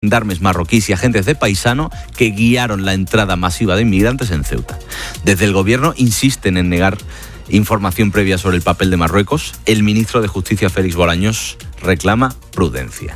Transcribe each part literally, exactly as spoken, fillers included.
gendarmes marroquíes y agentes de paisano que guiaron la entrada masiva de inmigrantes en Ceuta. Desde el gobierno insisten en negar información previa sobre el papel de Marruecos. El ministro de Justicia, Félix Bolaños, reclama prudencia.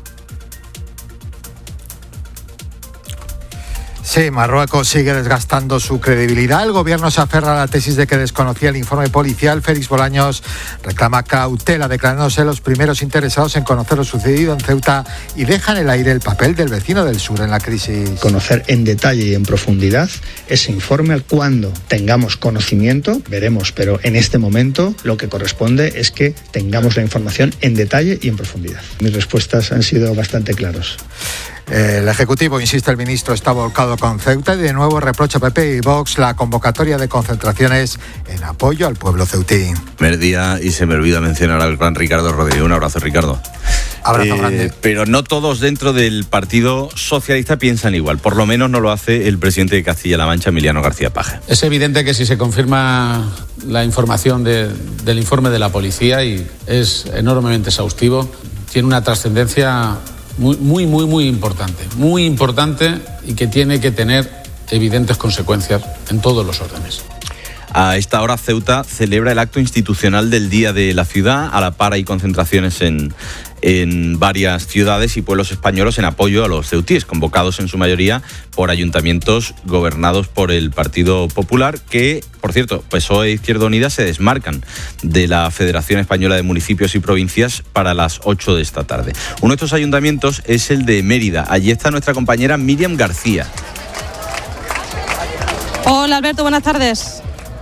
Sí, Marruecos sigue desgastando su credibilidad. El gobierno se aferra a la tesis de que desconocía el informe policial. Félix Bolaños reclama cautela, declarándose los primeros interesados en conocer lo sucedido en Ceuta y deja en el aire el papel del vecino del sur en la crisis. Conocer en detalle y en profundidad ese informe. Cuando tengamos conocimiento, veremos, pero en este momento lo que corresponde es que tengamos la información en detalle y en profundidad. Mis respuestas han sido bastante claras. El Ejecutivo, insiste el ministro, está volcado con Ceuta y de nuevo reprocha a P P y Vox la convocatoria de concentraciones en apoyo al pueblo ceutí. Primer día y se me olvida mencionar al gran Ricardo Rodríguez. Un abrazo, Ricardo. Abrazo eh, grande. Pero no todos dentro del Partido Socialista piensan igual. Por lo menos no lo hace el presidente de Castilla-La Mancha, Emiliano García Paje. Es evidente que si se confirma la información de, del informe de la policía, y es enormemente exhaustivo, tiene una trascendencia Muy, muy, muy, muy importante, muy importante y que tiene que tener evidentes consecuencias en todos los órdenes. A esta hora Ceuta celebra el acto institucional del Día de la Ciudad. A la par hay concentraciones en, en varias ciudades y pueblos españoles en apoyo a los ceutíes, convocados en su mayoría por ayuntamientos gobernados por el Partido Popular, que, por cierto, P S O E e Izquierda Unida se desmarcan de la Federación Española de Municipios y Provincias para las ocho de esta tarde. Uno de estos ayuntamientos es el de Mérida. Allí está nuestra compañera Miriam García. Hola Alberto, buenas tardes.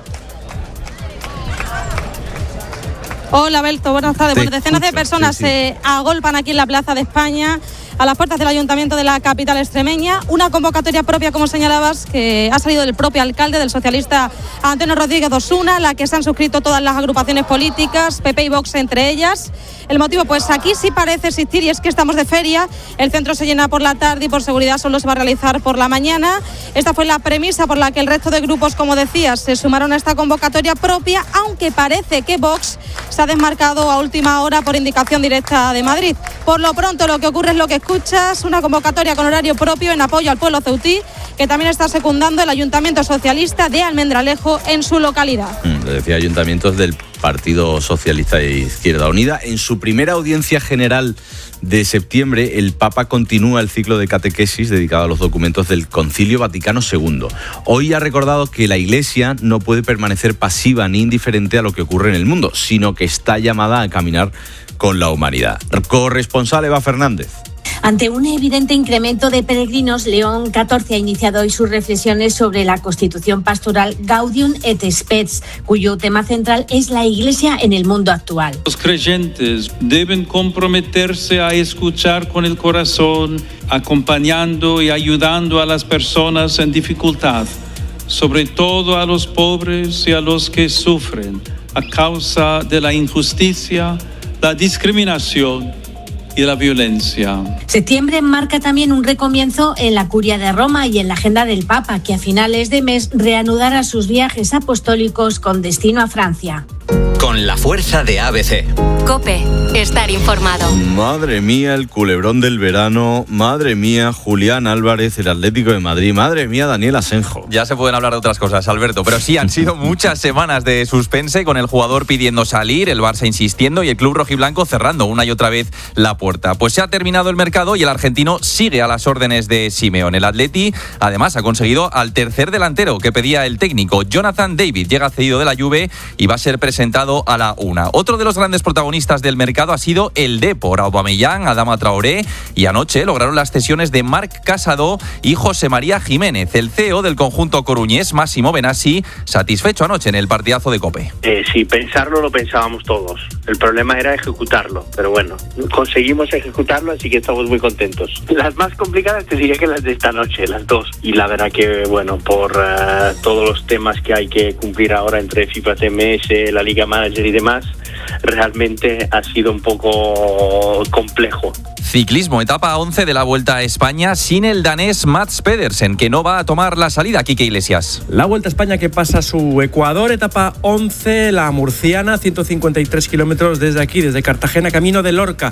Hola Alberto, buenas tardes. Bueno, decenas de personas sí, sí. se agolpan aquí en la Plaza de España, a las puertas del Ayuntamiento de la capital extremeña. Una convocatoria propia, como señalabas, que ha salido del propio alcalde, del socialista Antonio Rodríguez Osuna, la que se han suscrito todas las agrupaciones políticas, P P y Vox entre ellas. El motivo, pues aquí sí parece existir, y es que estamos de feria. El centro se llena por la tarde y por seguridad solo se va a realizar por la mañana. Esta fue la premisa por la que el resto de grupos, como decías, se sumaron a esta convocatoria propia, aunque parece que Vox se ha desmarcado a última hora por indicación directa de Madrid. Por lo pronto, lo que ocurre es lo que escuchas, una convocatoria con horario propio en apoyo al pueblo ceutí, que también está secundando el Ayuntamiento Socialista de Almendralejo en su localidad. Mm, le decía, ayuntamientos del Partido Socialista e Izquierda Unida. En su primera audiencia general de septiembre, el Papa continúa el ciclo de catequesis dedicado a los documentos del Concilio Vaticano segundo. Hoy ha recordado que la Iglesia no puede permanecer pasiva ni indiferente a lo que ocurre en el mundo, sino que está llamada a caminar con la humanidad. Corresponsal Eva Fernández. Ante un evidente incremento de peregrinos, León catorce ha iniciado hoy sus reflexiones sobre la Constitución pastoral Gaudium et Spes, cuyo tema central es la Iglesia en el mundo actual. Los creyentes deben comprometerse a escuchar con el corazón, acompañando y ayudando a las personas en dificultad, sobre todo a los pobres y a los que sufren a causa de la injusticia, la discriminación y la violencia. Septiembre marca también un recomienzo en la Curia de Roma y en la agenda del Papa, que a finales de mes reanudará sus viajes apostólicos con destino a Francia. Con la fuerza de A B C. COPE, estar informado. Madre mía, el culebrón del verano. Madre mía, Julián Álvarez, el Atlético de Madrid. Madre mía, Daniel Asenjo. Ya se pueden hablar de otras cosas, Alberto, pero sí, han sido muchas semanas de suspense, con el jugador pidiendo salir, el Barça insistiendo y el club rojiblanco cerrando una y otra vez la puerta. Pues se ha terminado el mercado y el argentino sigue a las órdenes de Simeone. El Atleti, además, ha conseguido al tercer delantero que pedía el técnico. Jonathan David llega cedido de la Juve y va a ser presentado a la una. Otro de los grandes protagonistas del mercado ha sido el Depor. Aubameyang, Adama Traoré, y anoche lograron las cesiones de Marc Casado y José María Jiménez. El C E O del conjunto coruñés, Massimo Benassi, satisfecho anoche en el partidazo de COPE. Eh, sí, pensarlo lo pensábamos todos. El problema era ejecutarlo, pero bueno, conseguimos ejecutarlo, así que estamos muy contentos. Las más complicadas te diría que las de esta noche, las dos. Y la verdad que, bueno, por uh, todos los temas que hay que cumplir ahora entre FIFA T M S, la Liga Manager y demás, realmente ha sido un poco complejo. Ciclismo, etapa once de la Vuelta a España sin el danés Mats Pedersen, que no va a tomar la salida. Quique Iglesias. La Vuelta a España que pasa su Ecuador, etapa once, la murciana, ciento cincuenta y tres kilómetros desde aquí, desde Cartagena, camino de Lorca.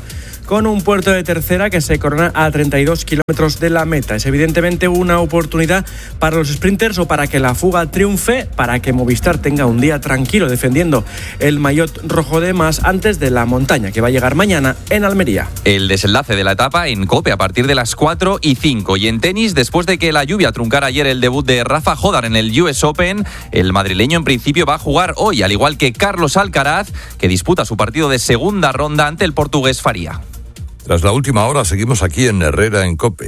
con un puerto de tercera que se corona a treinta y dos kilómetros de la meta. Es evidentemente una oportunidad para los sprinters o para que la fuga triunfe, para que Movistar tenga un día tranquilo defendiendo el maillot rojo de más antes de la montaña que va a llegar mañana en Almería. El desenlace de la etapa en COPE a partir de las cuatro y cinco. Y en tenis, después de que la lluvia truncara ayer el debut de Rafa Jodar en el U S Open, el madrileño en principio va a jugar hoy, al igual que Carlos Alcaraz, que disputa su partido de segunda ronda ante el portugués Faria. Tras la última hora seguimos aquí en Herrera en COPE.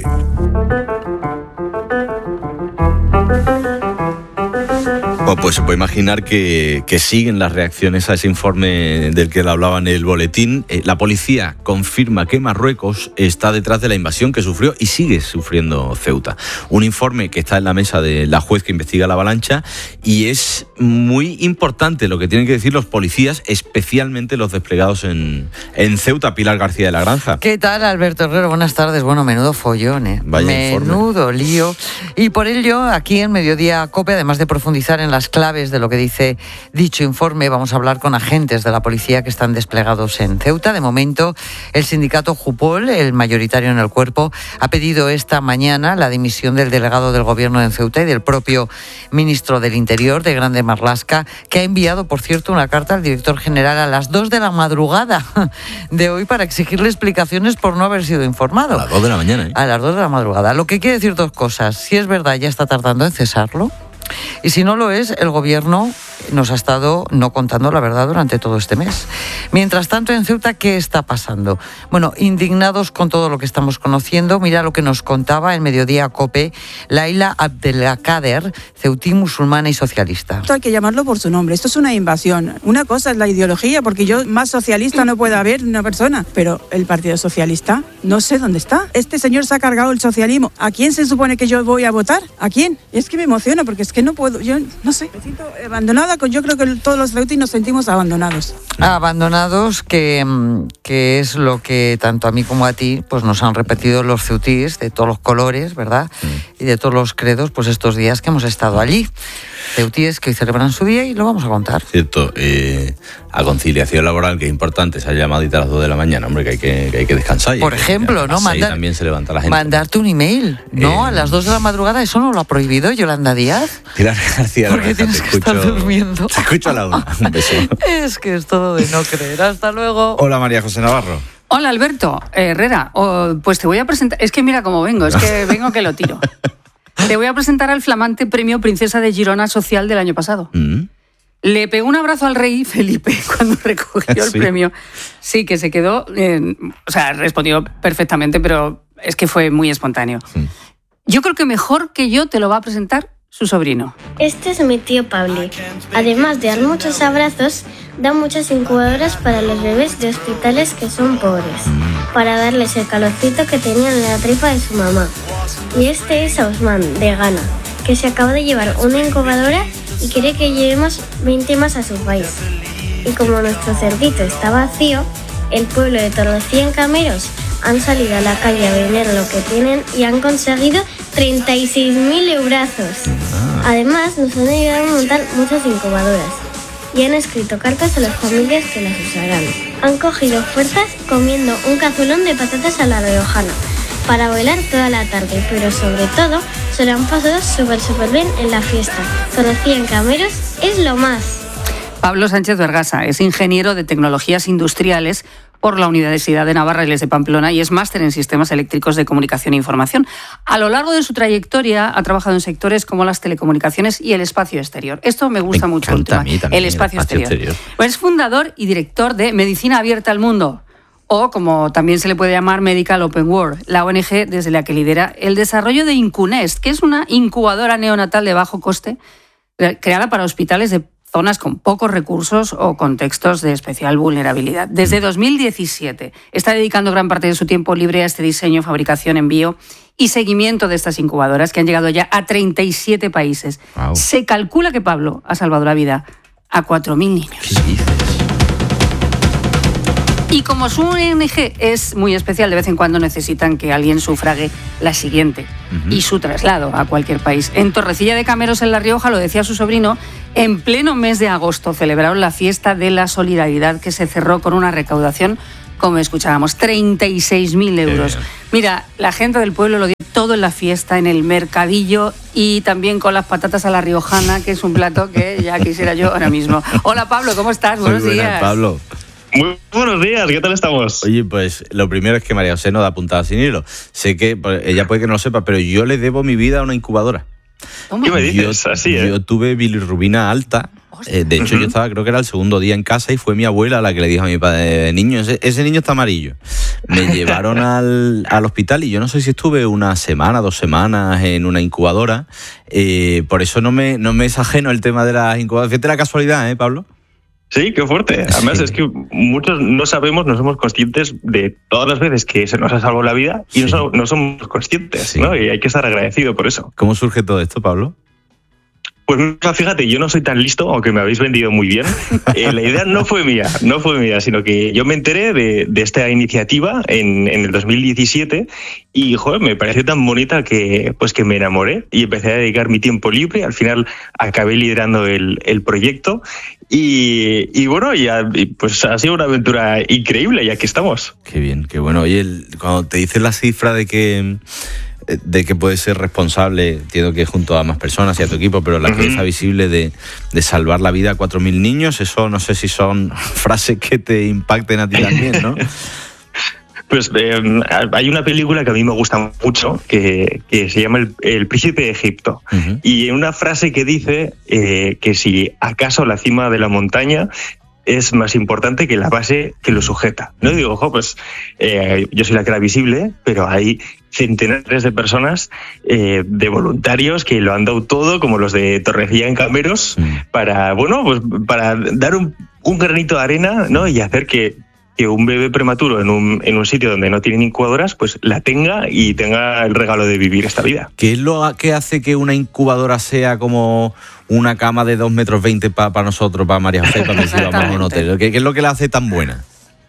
Bueno, pues se puede imaginar que, que siguen las reacciones a ese informe del que le hablaba en el boletín. Eh, la policía confirma que Marruecos está detrás de la invasión que sufrió y sigue sufriendo Ceuta. Un informe que está en la mesa de la juez que investiga la avalancha, y es muy importante lo que tienen que decir los policías, especialmente los desplegados en, en Ceuta. Pilar García de la Granja. ¿Qué tal, Alberto Herrero? Buenas tardes. Bueno, menudo follón, ¿eh? Vaya menudo informe. Lío. Y por ello, aquí en Mediodía COPE, además de profundizar en la las claves de lo que dice dicho informe, vamos a hablar con agentes de la policía que están desplegados en Ceuta. De momento, el sindicato Jupol, el mayoritario en el cuerpo, ha pedido esta mañana la dimisión del delegado del gobierno en Ceuta y del propio ministro del Interior, de Grande Marlaska, que ha enviado, por cierto, una carta al director general a las dos de la madrugada de hoy para exigirle explicaciones por no haber sido informado. A las dos de la mañana, ¿eh? A las dos de la madrugada. Lo que quiere decir dos cosas. Si es verdad, ya está tardando en cesarlo. Y si no lo es, el gobierno nos ha estado no contando la verdad durante todo este mes. Mientras tanto, en Ceuta, ¿qué está pasando? Bueno, indignados con todo lo que estamos conociendo, mira lo que nos contaba en Mediodía COPE Laila Abdelkader, ceutí musulmana y socialista. Esto hay que llamarlo por su nombre, esto es una invasión. Una cosa es la ideología, porque yo más socialista no puede haber una persona, pero el Partido Socialista no sé dónde está. Este señor se ha cargado el socialismo. ¿A quién se supone que yo voy a votar? ¿A quién? Es que me emociona, porque es que no puedo, yo no sé, me siento abandonada. Yo creo que todos los ceutíes nos sentimos abandonados. Abandonados, que, que es lo que tanto a mí como a ti pues nos han repetido los ceutíes de todos los colores, ¿verdad? Mm. Y de todos los credos, pues estos días que hemos estado allí. Ceutíes que hoy celebran su día y lo vamos a contar. Cierto, eh, a conciliación laboral, que es importante, esa llamadita a las dos de la mañana, hombre, que hay que, que, hay que descansar. Por ejemplo, ¿no? Mandar, también se levanta la gente. Mandarte un email, ¿no? Eh, a las dos de la madrugada, ¿eso no lo ha prohibido Yolanda Díaz? Pilar García, porque tienes que estar durmiendo. Te escucho a la una. Un beso. Es que es todo de no creer. Hasta luego. Hola, María José Navarro. Hola, Alberto Herrera. Oh, pues te voy a presentar... Es que mira cómo vengo, es que vengo que lo tiro. Te voy a presentar al flamante premio Princesa de Girona Social del año pasado. Mm. Le pegó un abrazo al rey Felipe cuando recogió el ¿Sí? premio. Sí, que se quedó... Eh, o sea, respondió perfectamente, pero es que fue muy espontáneo. Mm. Yo creo que mejor que yo te lo va a presentar su sobrino. Este es mi tío Pablo. Además de dar muchos abrazos, da muchas incubadoras para los bebés de hospitales que son pobres, para darles el calorcito que tenían en la tripa de su mamá. Y este es Osman, de Ghana, que se acaba de llevar una incubadora y quiere que llevemos veinte más a su país. Y como nuestro cerdito está vacío, el pueblo de todos los cien cameros han salido a la calle a vender lo que tienen y han conseguido treinta y seis mil eurazos. Además, nos han ayudado a montar muchas incubadoras y han escrito cartas a las familias que las usarán. Han cogido fuerzas comiendo un cazolón de patatas a la riojana para bailar toda la tarde, pero sobre todo se lo han pasado súper súper bien en la fiesta. Conocían cameros, es lo más. Pablo Sánchez Vergasa es ingeniero de tecnologías industriales por la Universidad de Navarra y de Pamplona y es máster en sistemas eléctricos de comunicación e información. A lo largo de su trayectoria ha trabajado en sectores como las telecomunicaciones y el espacio exterior. Esto me gusta me mucho el tema. También, el espacio, el espacio exterior. exterior. Pues es fundador y director de Medicina Abierta al Mundo, o como también se le puede llamar Medical Open World, la O N G desde la que lidera el desarrollo de Incunest, que es una incubadora neonatal de bajo coste creada para hospitales de zonas con pocos recursos o contextos de especial vulnerabilidad. Desde dos mil diecisiete está dedicando gran parte de su tiempo libre a este diseño, fabricación, envío y seguimiento de estas incubadoras que han llegado ya a treinta y siete países. Wow. Se calcula que Pablo ha salvado la vida a cuatro mil niños. ¿Qué dices? Y como su O N G es muy especial, de vez en cuando necesitan que alguien sufrague la siguiente uh-huh. y su traslado a cualquier país. En Torrecilla de Cameros, en La Rioja, lo decía su sobrino, en pleno mes de agosto celebraron la fiesta de la solidaridad que se cerró con una recaudación como escuchábamos, treinta y seis mil euros. Mira, la gente del pueblo lo dio todo en la fiesta, en el mercadillo y también con las patatas a la riojana, que es un plato que ya quisiera yo ahora mismo. Hola Pablo, ¿cómo estás? Buenos Muy buenas, días. Pablo. Muy buenos días, ¿qué tal estamos? Oye, pues lo primero es que María José no da puntada sin hilo. Sé que pues, ella puede que no lo sepa, pero yo le debo mi vida a una incubadora. ¿Qué me dices? Yo, Así, ¿eh? Yo tuve bilirrubina alta. Eh, de hecho, uh-huh. yo estaba, creo que era el segundo día en casa y fue mi abuela la que le dijo a mi padre, niño, ese, ese niño está amarillo. Me llevaron al, al hospital y yo no sé si estuve una semana, dos semanas en una incubadora. Eh, por eso no me, no me es ajeno el tema de las incubadoras. Fíjate la casualidad, ¿eh, Pablo? Sí, qué fuerte. Además, sí. es que muchos no sabemos, no somos conscientes de todas las veces que se nos ha salvado la vida y sí. no, no somos conscientes, sí. ¿no? Y hay que estar agradecido por eso. ¿Cómo surge todo esto, Pablo? Pues fíjate, yo no soy tan listo, aunque me habéis vendido muy bien. Eh, la idea no fue mía, no fue mía, sino que yo me enteré de, de esta iniciativa en, en el dos mil diecisiete y, joder, me pareció tan bonita que, pues, que me enamoré y empecé a dedicar mi tiempo libre. Al final acabé liderando el, el proyecto y, y bueno, ya, pues ha sido una aventura increíble y aquí estamos. Qué bien, qué bueno. Oye, el, cuando te dices la cifra de que... de que puedes ser responsable, entiendo que junto a más personas y a tu equipo, pero la uh-huh. que es visible de, de salvar la vida a cuatro mil niños, eso no sé si son frases que te impacten a ti también, ¿no? Pues eh, hay una película que a mí me gusta mucho, que, que se llama El, el Príncipe de Egipto, uh-huh. y una frase que dice eh, que si acaso la cima de la montaña es más importante que la base que lo sujeta. No digo, ojo, pues eh, yo soy la cara visible, pero hay centenares de personas, eh, de voluntarios que lo han dado todo, como los de Torrecilla en Cameros, mm. para, bueno, pues para dar un, un granito de arena, ¿no? Y hacer que, que un bebé prematuro en un, en un sitio donde no tienen incubadoras, pues la tenga y tenga el regalo de vivir esta vida. ¿Qué es lo que hace que una incubadora sea como una cama de dos metros veinte para pa nosotros, para María José, para si vamos a un hotel? ¿Qué, ¿Qué es lo que la hace tan buena?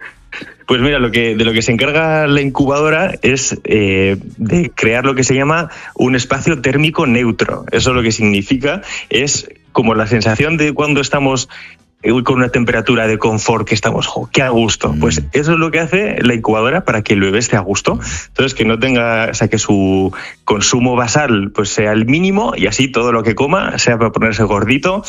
Pues mira, lo que, de lo que se encarga la incubadora es eh, de crear lo que se llama un espacio térmico neutro. Eso lo que significa es como la sensación de cuando estamos con una temperatura de confort, que estamos, jo, qué a gusto. Pues eso es lo que hace la incubadora para que el bebé esté a gusto. Entonces, que no tenga, o sea, que su consumo basal pues sea el mínimo y así todo lo que coma sea para ponerse gordito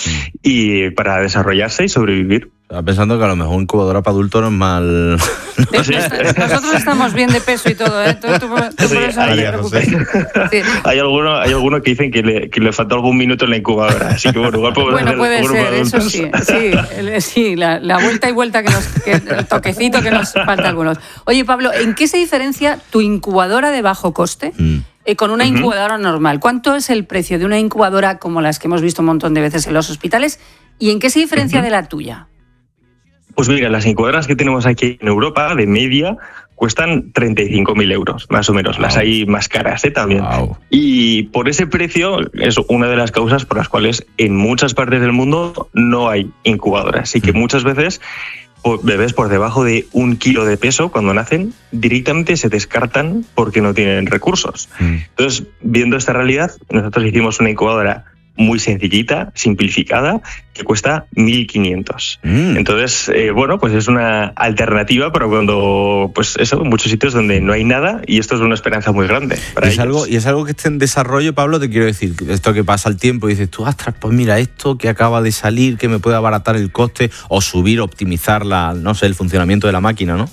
y para desarrollarse y sobrevivir. Estaba pensando que a lo mejor incubadora para adultos no es mal. No sé. Nosotros estamos bien de peso y todo, ¿eh? Tú, tú, tú sí, por eso hay, no te preocupes. Sí. Hay algunos hay alguno que dicen que le, que le faltó algún minuto en la incubadora, así que bueno, igual podemos bueno, hacer puede un grupo ser, de eso adultos. sí, sí, el, sí la, la vuelta y vuelta que nos, que, el toquecito que nos falta a algunos. Oye, Pablo, ¿en qué se diferencia tu incubadora de bajo coste mm. eh, con una incubadora uh-huh. normal? ¿Cuánto es el precio de una incubadora como las que hemos visto un montón de veces en los hospitales y en qué se diferencia uh-huh. de la tuya? Pues mira, las incubadoras que tenemos aquí en Europa, de media, cuestan treinta y cinco mil euros, más o menos. Wow. Las hay más caras, ¿eh? También. Wow. Y por ese precio es una de las causas por las cuales en muchas partes del mundo no hay incubadoras. Así que muchas veces bebés por debajo de un kilo de peso, cuando nacen, directamente se descartan porque no tienen recursos. Mm. Entonces, viendo esta realidad, nosotros hicimos una incubadora muy sencillita, simplificada, que cuesta mil quinientos. Mm. Entonces, eh, bueno, pues es una alternativa para cuando, pues eso, en muchos sitios donde no hay nada, y esto es una esperanza muy grande para y es ellos. Algo, y es algo que esté en desarrollo, Pablo, te quiero decir, esto que pasa el tiempo y dices tú, ostras, pues mira, esto que acaba de salir, que me puede abaratar el coste o subir, optimizar la, no sé, el funcionamiento de la máquina, ¿no?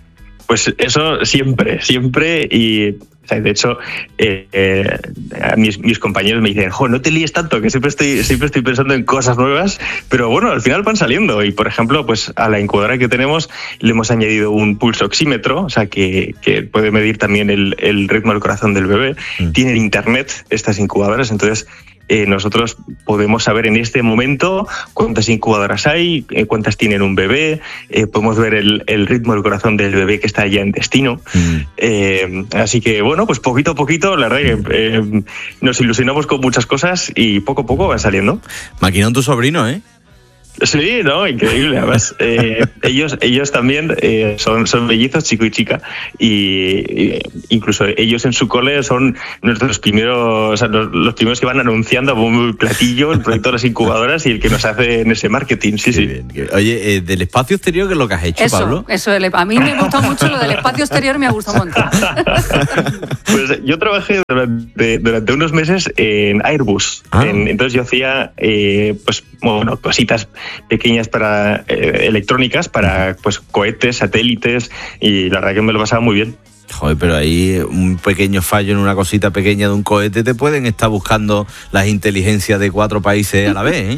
Pues eso siempre, siempre, y o sea, de hecho eh, eh, mis, mis compañeros me dicen, jo, no te líes tanto, que siempre estoy, siempre estoy pensando en cosas nuevas, pero bueno, al final van saliendo. Y por ejemplo, pues a la incubadora que tenemos le hemos añadido un pulso oxímetro, o sea, que, que puede medir también el, el ritmo del corazón del bebé. Mm. Tienen internet estas incubadoras, entonces Eh, nosotros podemos saber en este momento cuántas incubadoras hay, eh, cuántas tienen un bebé, eh, podemos ver el, el ritmo del corazón del bebé que está ya en destino. Mm. Eh, así que, bueno, pues poquito a poquito, la verdad que eh, nos ilusionamos con muchas cosas y poco a poco van saliendo. Maquinón tu sobrino, ¿eh? Sí, no, increíble. Además, eh, ellos, ellos también eh, son, son mellizos, chico y chica, y, y incluso ellos en su cole son nuestros primeros, o sea, los, los primeros que van anunciando a bombo y platillo el proyecto de las incubadoras y el que nos hace en ese marketing. Sí, sí. Bien. Oye, eh, del espacio exterior, ¿qué es lo que has hecho, eso, Pablo? Eso, a mí me gustó mucho lo del espacio exterior, me ha gustado un montón. Pues yo trabajé durante, durante unos meses en Airbus. Ah. En, entonces yo hacía, eh, pues, bueno, cositas pequeñas para eh, electrónicas para pues cohetes, satélites, y la verdad que me lo pasaba muy bien. Joder, pero ahí un pequeño fallo en una cosita pequeña de un cohete te pueden estar buscando las inteligencias de cuatro países a la vez, ¿eh?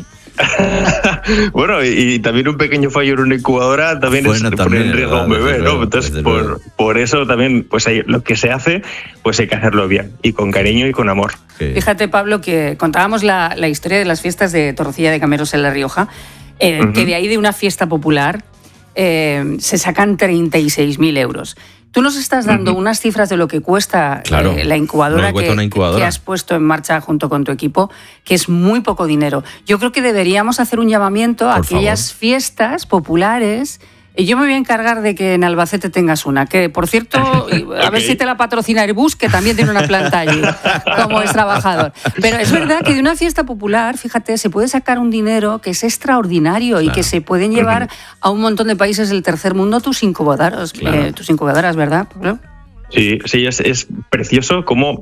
Bueno, y, y también un pequeño fallo en una incubadora también bueno, es también, poner en riesgo a un bebé, ¿no? Entonces, por, por eso también, pues hay, lo que se hace, pues hay que hacerlo bien, y con cariño y con amor. Sí. Fíjate, Pablo, que contábamos la, la historia de las fiestas de Torrecilla de Cameros en La Rioja, eh, uh-huh. que de ahí de una fiesta popular eh, se sacan treinta y seis mil euros. Tú nos estás dando uh-huh. unas cifras de lo que cuesta claro, eh, la incubadora, que, una incubadora que has puesto en marcha junto con tu equipo, que es muy poco dinero. Yo creo que deberíamos hacer un llamamiento a aquellas favor. fiestas populares. Y yo me voy a encargar de que en Albacete tengas una, que por cierto, a okay. ver si te la patrocina Airbus, que también tiene una planta allí, como es trabajador. Pero es verdad que de una fiesta popular, fíjate, se puede sacar un dinero que es extraordinario claro. y que se pueden llevar a un montón de países del tercer mundo tus incubadoras, claro. eh, tus incubadoras, ¿verdad, Pablo? Sí, sí, es, es precioso cómo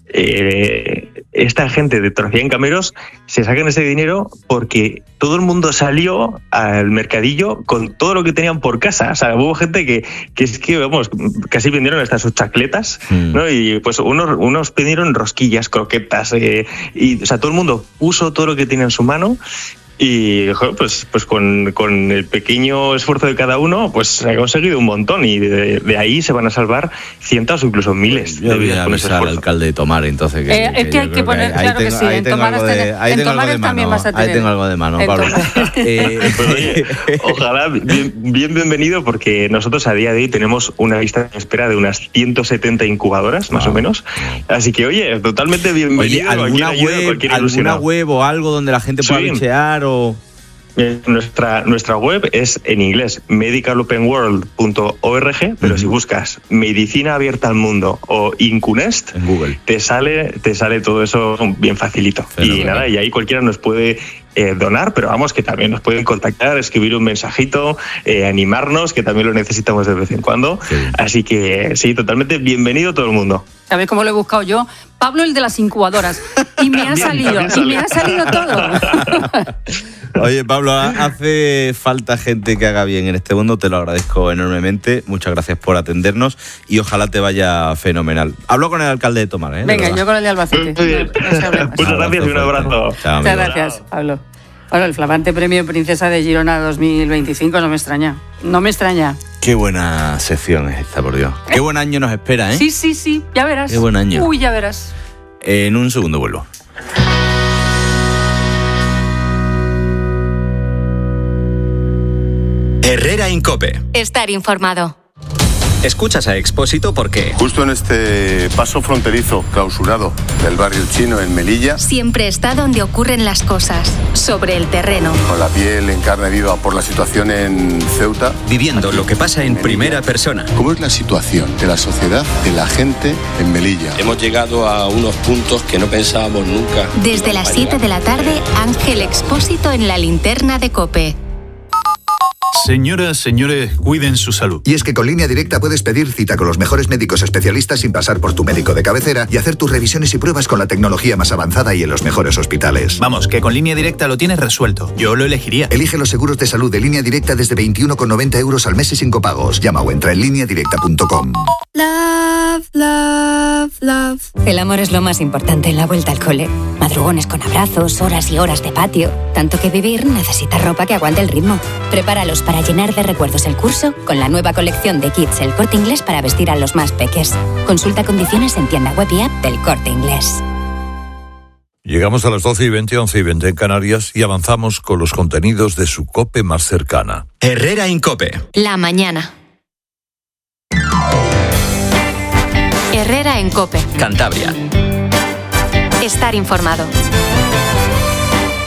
eh, esta gente de Torrecilla en Cameros se sacan ese dinero porque todo el mundo salió al mercadillo con todo lo que tenían por casa. O sea, hubo gente que, que es que, vamos, casi vendieron hasta sus chacletas, mm. ¿no? Y pues unos, unos pidieron rosquillas, croquetas, eh, y, o sea, todo el mundo puso todo lo que tenía en su mano. Y pues, pues con, con el pequeño esfuerzo de cada uno, pues se ha conseguido un montón, y de, de ahí se van a salvar cientos o incluso miles. Yo voy a avisar al alcalde de Tomar, entonces. Que, eh, es que hay que poner, que claro tengo, que sí, en Tomares, de, en Tomares también vas a tener. Ahí tengo algo de mano, Pablo. eh, pues, oye, ojalá, bien, bien bienvenido, porque nosotros a día de hoy tenemos una lista de espera de unas ciento setenta incubadoras, más wow. o menos. Así que, oye, totalmente bienvenido. Oye, ¿alguna, web, ¿alguna web o algo donde la gente pueda sí. bichear? O... Nuestra, nuestra web es en inglés, medical open world punto org, pero uh-huh. si buscas Medicina Abierta al Mundo o INCUNEST, en Google te sale, te sale todo eso bien facilito. Pero y bueno. nada, y ahí cualquiera nos puede eh, donar, pero vamos, que también nos pueden contactar, escribir un mensajito, eh, animarnos, que también lo necesitamos de vez en cuando. Sí. Así que sí, totalmente bienvenido todo el mundo. ¿Sabes cómo lo he buscado yo? Pablo, el de las incubadoras. Y me ha bien, salido, y me ha salido todo. Oye, Pablo, hace falta gente que haga bien en este mundo, te lo agradezco enormemente. Muchas gracias por atendernos y ojalá te vaya fenomenal. Hablo con el alcalde de Tomar, ¿eh? Venga, yo con el de Albacete. Muchas gracias y un abrazo. Chao, Muchas gracias, Pablo. Bueno, el flamante premio Princesa de Girona dos mil veinticinco no me extraña. No me extraña. Qué buena sección es esta, por Dios. Qué buen año nos espera, ¿eh? Sí, sí, sí, ya verás. Qué buen año. Uy, ya verás. En un segundo vuelvo. Herrera en COPE. Estar informado. Escuchas a Expósito porque... Justo en este paso fronterizo clausurado del barrio chino en Melilla... Siempre está donde ocurren las cosas, sobre el terreno. Con la piel en carne viva por la situación en Ceuta... Viviendo lo que pasa en, en primera persona. ¿Cómo es la situación de la sociedad, de la gente en Melilla? Hemos llegado a unos puntos que no pensábamos nunca. Desde las siete de la tarde, Ángel Expósito en la linterna de COPE. Señoras, señores, cuiden su salud. Y es que con Línea Directa puedes pedir cita con los mejores médicos especialistas sin pasar por tu médico de cabecera y hacer tus revisiones y pruebas con la tecnología más avanzada y en los mejores hospitales. Vamos, que con Línea Directa lo tienes resuelto. Yo lo elegiría. Elige los seguros de salud de Línea Directa desde veintiuno con noventa euros al mes y sin copagos. Llama o entra en línea directa punto com. Love, love, love. El amor es lo más importante en la vuelta al cole. Madrugones con abrazos, horas y horas de patio. Tanto que vivir necesita ropa que aguante el ritmo. Prepáralos para llenar de recuerdos el curso con la nueva colección de kits El Corte Inglés para vestir a los más peques. Consulta condiciones en tienda web y app del Corte Inglés. Llegamos a las doce y veinte, once y veinte en Canarias y avanzamos con los contenidos de su COPE más cercana. Herrera en COPE. La mañana. Herrera en COPE. Cantabria. Estar informado.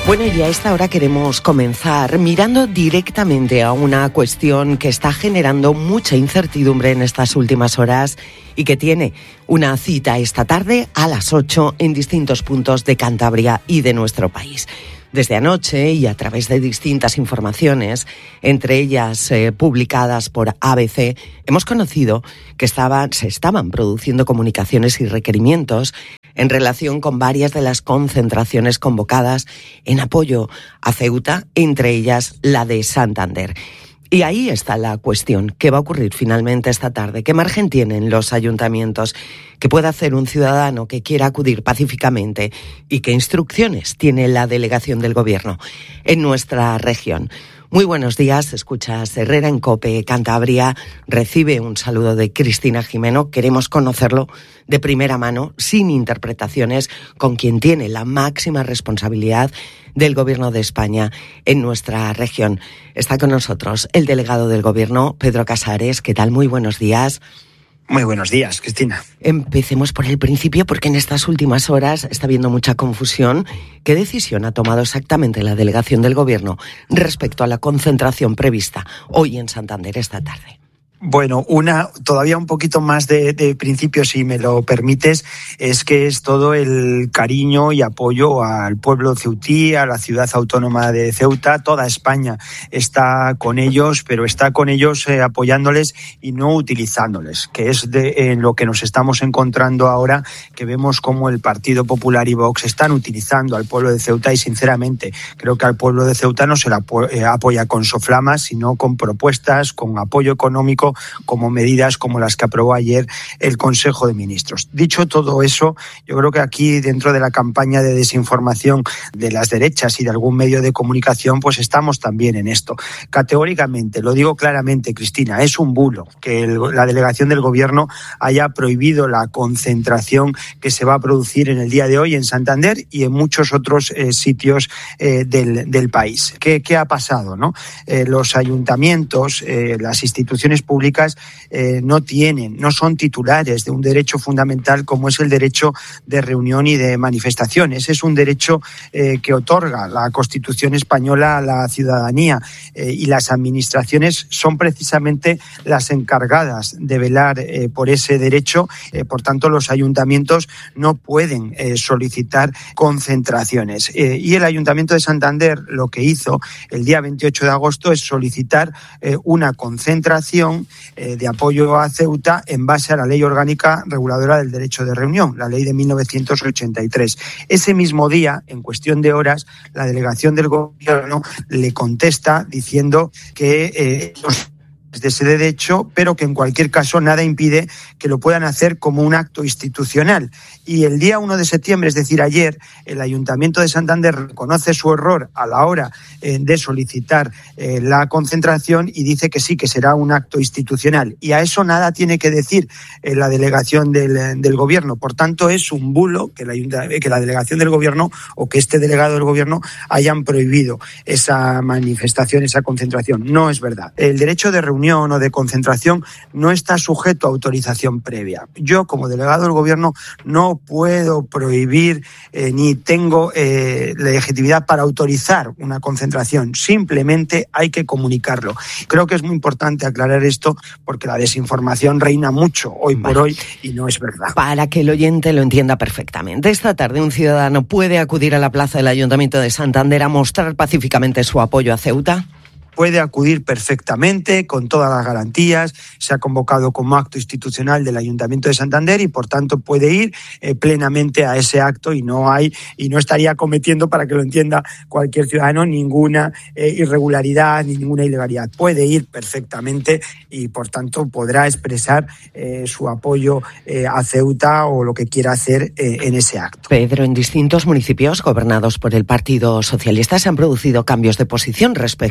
Bueno, y a esta hora queremos comenzar mirando directamente a una cuestión que está generando mucha incertidumbre en estas últimas horas y que tiene una cita esta tarde a las ocho en distintos puntos de Cantabria y de nuestro país. Desde anoche y a través de distintas informaciones, entre ellas eh, publicadas por A B C, hemos conocido que estaban, se estaban produciendo comunicaciones y requerimientos en relación con varias de las concentraciones convocadas en apoyo a Ceuta, entre ellas la de Santander. Y ahí está la cuestión. ¿Qué va a ocurrir finalmente esta tarde? ¿Qué margen tienen los ayuntamientos? ¿Qué puede hacer un ciudadano que quiera acudir pacíficamente? ¿Y qué instrucciones tiene la delegación del Gobierno en nuestra región? Muy buenos días, escuchas Herrera en COPE Cantabria. Recibe un saludo de Cristina Jimeno. Queremos conocerlo de primera mano, sin interpretaciones, con quien tiene la máxima responsabilidad del Gobierno de España en nuestra región. Está con nosotros el delegado del Gobierno, Pedro Casares. ¿Qué tal? Muy buenos días. Muy buenos días, Cristina. Empecemos por el principio, porque en estas últimas horas está habiendo mucha confusión. ¿Qué decisión ha tomado exactamente la delegación del Gobierno respecto a la concentración prevista hoy en Santander esta tarde? Bueno, una todavía un poquito más de, de principio, si me lo permites, es que es todo el cariño y apoyo al pueblo ceutí, a la ciudad autónoma de Ceuta. Toda España está con ellos, pero está con ellos eh, apoyándoles y no utilizándoles, que es de, en lo que nos estamos encontrando ahora, que vemos cómo el Partido Popular y Vox están utilizando al pueblo de Ceuta y, sinceramente, creo que al pueblo de Ceuta no se le apo- eh, apoya con soflamas, sino con propuestas, con apoyo económico, como medidas como las que aprobó ayer el Consejo de Ministros. Dicho todo eso, yo creo que aquí, dentro de la campaña de desinformación de las derechas y de algún medio de comunicación, pues estamos también en esto. Categóricamente, lo digo claramente, Cristina, es un bulo que el, la delegación del Gobierno haya prohibido la concentración que se va a producir en el día de hoy en Santander y en muchos otros eh, sitios eh, del, del país. ¿Qué, qué ha pasado, no? Eh, los ayuntamientos, eh, las instituciones públicas públicas eh, no tienen, no son titulares de un derecho fundamental como es el derecho de reunión y de manifestación. Ese es un derecho eh, que otorga la Constitución española a la ciudadanía eh, y las administraciones son precisamente las encargadas de velar eh, por ese derecho. Eh, por tanto, los ayuntamientos no pueden eh, solicitar concentraciones. Eh, y el Ayuntamiento de Santander lo que hizo el día veintiocho de agosto es solicitar eh, una concentración de apoyo a Ceuta en base a la Ley Orgánica Reguladora del Derecho de Reunión, la Ley de mil novecientos ochenta y tres. Ese mismo día, en cuestión de horas, la delegación del Gobierno le contesta diciendo que eh, los de ese derecho, pero que en cualquier caso nada impide que lo puedan hacer como un acto institucional. Y el día uno de septiembre, es decir, ayer, el Ayuntamiento de Santander reconoce su error a la hora eh, de solicitar eh, la concentración y dice que sí, que será un acto institucional. Y a eso nada tiene que decir eh, la delegación del, del Gobierno. Por tanto, es un bulo que la, que la delegación del Gobierno o que este delegado del Gobierno hayan prohibido esa manifestación, esa concentración. No es verdad. El derecho de reunión o de concentración no está sujeto a autorización previa. Yo, como delegado del Gobierno, no puedo prohibir eh, ni tengo eh, legitimidad para autorizar una concentración. Simplemente hay que comunicarlo. Creo que es muy importante aclarar esto porque la desinformación reina mucho hoy por vale. hoy y no es verdad. Para que el oyente lo entienda perfectamente, esta tarde un ciudadano puede acudir a la plaza del Ayuntamiento de Santander a mostrar pacíficamente su apoyo a Ceuta. Puede acudir perfectamente, con todas las garantías. Se ha convocado como acto institucional del Ayuntamiento de Santander y, por tanto, puede ir eh, plenamente a ese acto y no hay y no estaría cometiendo, para que lo entienda cualquier ciudadano, ninguna eh, irregularidad ni ninguna ilegalidad. Puede ir perfectamente y, por tanto, podrá expresar eh, su apoyo eh, a Ceuta o lo que quiera hacer eh, en ese acto. Pedro, en distintos municipios gobernados por el Partido Socialista se han producido cambios de posición respecto a este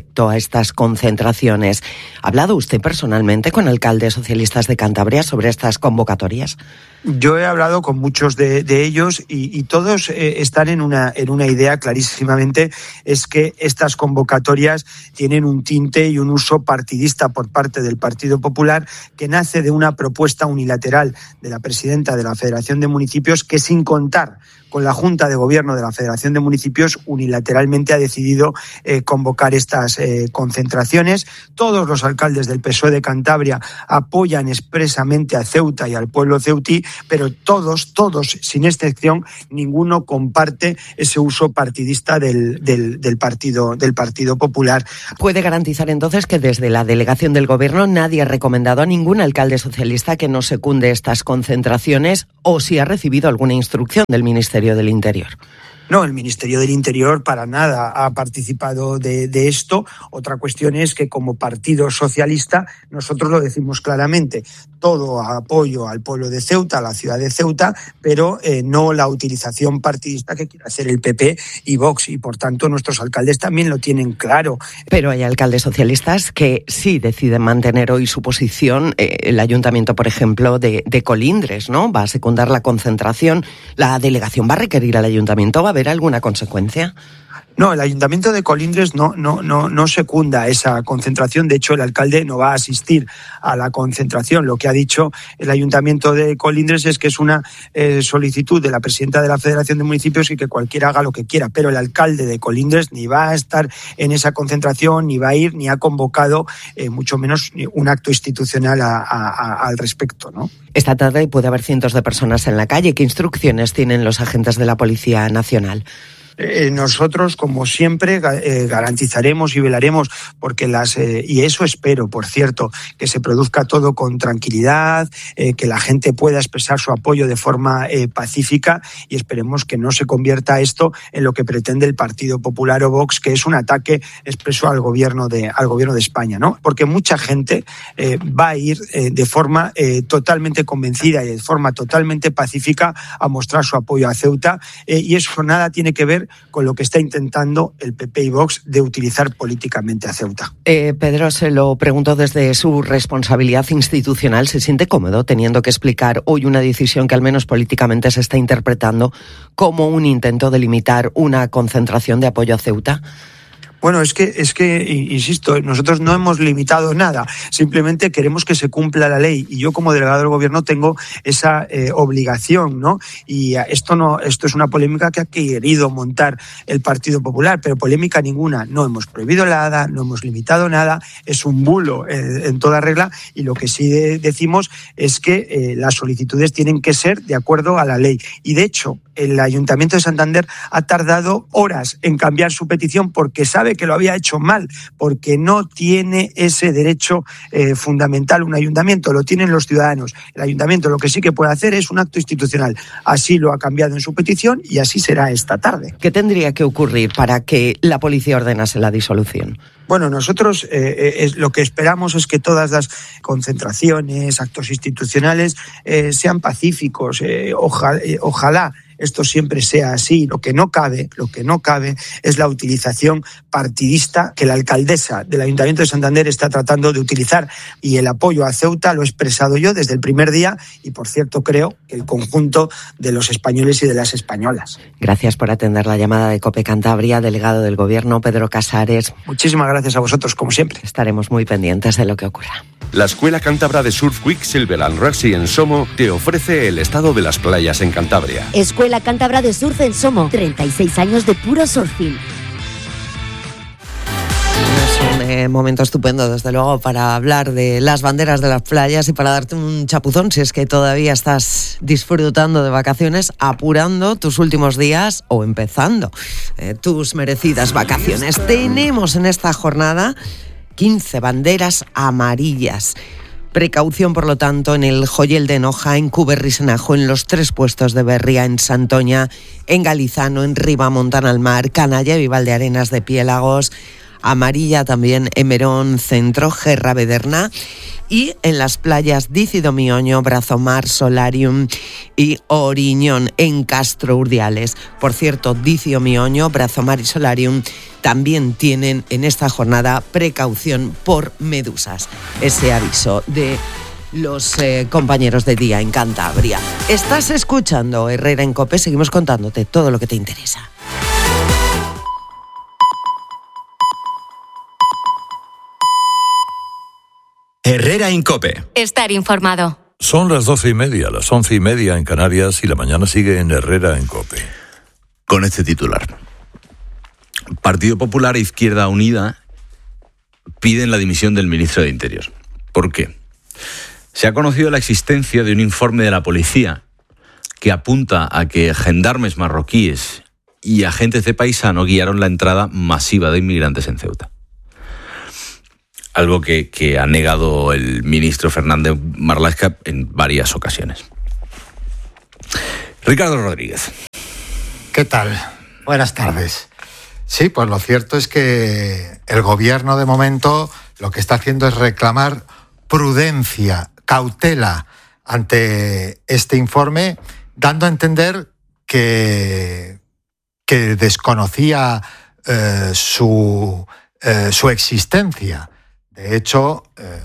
estas concentraciones. ¿Ha hablado usted personalmente con alcaldes socialistas de Cantabria sobre estas convocatorias? Yo he hablado con muchos de, de ellos y, y todos eh, están en una, en una idea clarísimamente, es que estas convocatorias tienen un tinte y un uso partidista por parte del Partido Popular, que nace de una propuesta unilateral de la presidenta de la Federación de Municipios, que sin contar con la Junta de Gobierno de la Federación de Municipios unilateralmente ha decidido eh, convocar estas eh, concentraciones. Todos los alcaldes del P S O E de Cantabria apoyan expresamente a Ceuta y al pueblo ceutí, pero todos, todos, sin excepción, ninguno comparte ese uso partidista del, del, del, partido, del Partido Popular. ¿Puede garantizar entonces que desde la delegación del Gobierno nadie ha recomendado a ningún alcalde socialista que no secunde estas concentraciones, o si ha recibido alguna instrucción del Ministerio del Interior? No, el Ministerio del Interior para nada ha participado de, de esto. Otra cuestión es que como Partido Socialista nosotros lo decimos claramente, todo apoyo al pueblo de Ceuta, a la ciudad de Ceuta, pero eh, no la utilización partidista que quiere hacer el P P y Vox, y por tanto nuestros alcaldes también lo tienen claro. Pero hay alcaldes socialistas que sí deciden mantener hoy su posición. Eh, el ayuntamiento, por ejemplo, de, de Colindres, ¿no? Va a secundar la concentración. La delegación va a requerir al ayuntamiento, ¿va a haber alguna consecuencia? No, el Ayuntamiento de Colindres no, no, no, no secunda esa concentración. De hecho, el alcalde no va a asistir a la concentración. Lo que ha dicho el Ayuntamiento de Colindres es que es una eh, solicitud de la presidenta de la Federación de Municipios y que cualquiera haga lo que quiera. Pero el alcalde de Colindres ni va a estar en esa concentración, ni va a ir, ni ha convocado, eh, mucho menos un acto institucional a, a, a, al respecto, ¿no? Esta tarde puede haber cientos de personas en la calle. ¿Qué instrucciones tienen los agentes de la Policía Nacional? Eh, nosotros, como siempre, eh, garantizaremos y velaremos porque las eh, y eso espero, por cierto, que se produzca todo con tranquilidad, eh, que la gente pueda expresar su apoyo de forma eh, pacífica, y esperemos que no se convierta esto en lo que pretende el Partido Popular o Vox, que es un ataque expreso al gobierno de al gobierno de España, ¿no? Porque mucha gente eh, va a ir eh, de forma eh, totalmente convencida y de forma totalmente pacífica a mostrar su apoyo a Ceuta, eh, y eso nada tiene que ver con lo que está intentando el P P y Vox de utilizar políticamente a Ceuta. Eh, Pedro, se lo pregunto desde su responsabilidad institucional. ¿Se siente cómodo teniendo que explicar hoy una decisión que al menos políticamente se está interpretando como un intento de limitar una concentración de apoyo a Ceuta? Bueno, es que, es que, insisto, nosotros no hemos limitado nada, simplemente queremos que se cumpla la ley, y yo como delegado del gobierno tengo esa eh, obligación, ¿no? Y esto no, esto es una polémica que ha querido montar el Partido Popular, pero polémica ninguna. No hemos prohibido nada, no hemos limitado nada, es un bulo eh, en toda regla, y lo que sí de, decimos es que eh, las solicitudes tienen que ser de acuerdo a la ley. Y de hecho, el Ayuntamiento de Santander ha tardado horas en cambiar su petición porque sabe que lo había hecho mal, porque no tiene ese derecho eh, fundamental un ayuntamiento, lo tienen los ciudadanos. El ayuntamiento lo que sí que puede hacer es un acto institucional. Así lo ha cambiado en su petición y así será esta tarde. ¿Qué tendría que ocurrir para que la policía ordenase la disolución? Bueno, nosotros eh, es, lo que esperamos es que todas las concentraciones, actos institucionales eh, sean pacíficos. Eh, ojalá, eh, ojalá esto siempre sea así. Lo que no cabe, lo que no cabe es la utilización partidista que la alcaldesa del Ayuntamiento de Santander está tratando de utilizar, y el apoyo a Ceuta lo he expresado yo desde el primer día, y por cierto creo que el conjunto de los españoles y de las españolas. Gracias por atender la llamada de COPE Cantabria, delegado del Gobierno Pedro Casares. Muchísimas gracias a vosotros, como siempre. Estaremos muy pendientes de lo que ocurra. La Escuela Cántabra de Surf Quicksilver and Rugby en Somo te ofrece el estado de las playas en Cantabria. Escuela Cántabra de Surf en Somo, treinta y seis años de puro surfing. Es un eh, momento estupendo, desde luego, para hablar de las banderas de las playas y para darte un chapuzón si es que todavía estás disfrutando de vacaciones, apurando tus últimos días o empezando eh, tus merecidas vacaciones. Tenemos en esta jornada quince banderas amarillas. Precaución, por lo tanto, en el Joyel de Enoja, en Cuberrisenajo, en los tres puestos de Berria, en Santoña, en Galizano, en Ribamontana al Mar, Canalla y Valdearenas de Piélagos. amarilla también en Merón Centro, Gerra-Bederna, y en las playas Dícido Mioño, Brazomar, Solarium y Oriñón en Castro Urdiales. Por cierto, Dícido Mioño, Brazomar y Solarium también tienen en esta jornada precaución por medusas. Ese aviso de los eh, compañeros de Día en Cantabria. Estás escuchando Herrera en COPE, seguimos contándote todo lo que te interesa. Herrera en COPE. Estar informado. Son las doce y media, las once y media en Canarias y la mañana sigue en Herrera en COPE. Con este titular. Partido Popular e Izquierda Unida piden la dimisión del ministro de Interior. ¿Por qué? Se ha conocido la existencia de un informe de la policía que apunta a que gendarmes marroquíes y agentes de paisano guiaron la entrada masiva de inmigrantes en Ceuta. Algo que, que ha negado el ministro Fernández Marlaska en varias ocasiones. Ricardo Rodríguez. ¿Qué tal? Buenas tardes. Sí, pues lo cierto es que el gobierno de momento lo que está haciendo es reclamar prudencia, cautela ante este informe, dando a entender que, que desconocía eh, su, eh, su existencia. De hecho, eh,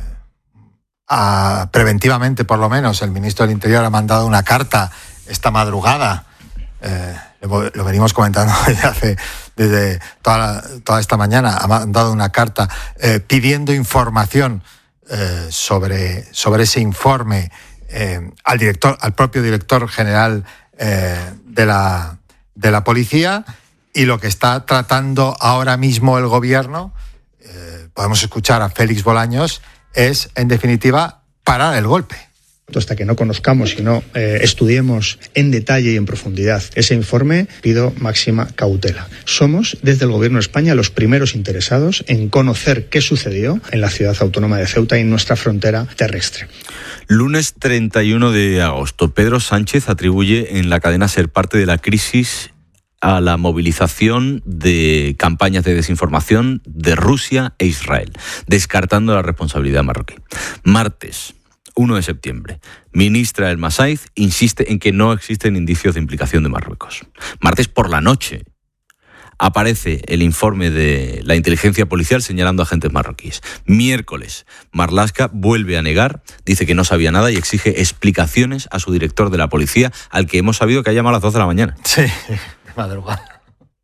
a, preventivamente por lo menos, el ministro del Interior ha mandado una carta esta madrugada, eh, lo, lo venimos comentando desde, hace, desde toda, la, toda esta mañana, ha mandado una carta eh, pidiendo información eh, sobre, sobre ese informe eh, al director, al propio director general eh, de la, de la policía, y lo que está tratando ahora mismo el gobierno, podemos escuchar a Félix Bolaños, es, en definitiva, parar el golpe. Hasta que no conozcamos y no eh, estudiemos en detalle y en profundidad ese informe, pido máxima cautela. Somos, desde el Gobierno de España, los primeros interesados en conocer qué sucedió en la ciudad autónoma de Ceuta y en nuestra frontera terrestre. Lunes treinta y uno de agosto, Pedro Sánchez atribuye en la cadena SER parte de la crisis a la movilización de campañas de desinformación de Rusia e Israel, descartando la responsabilidad marroquí. Martes, uno de septiembre, ministra El Masaiz insiste en que no existen indicios de implicación de Marruecos. Martes por la noche aparece el informe de la inteligencia policial señalando a agentes marroquíes. Miércoles, Marlaska vuelve a negar, dice que no sabía nada y exige explicaciones a su director de la policía, al que hemos sabido que ha llamado a las doce de la mañana. Sí, madrugada.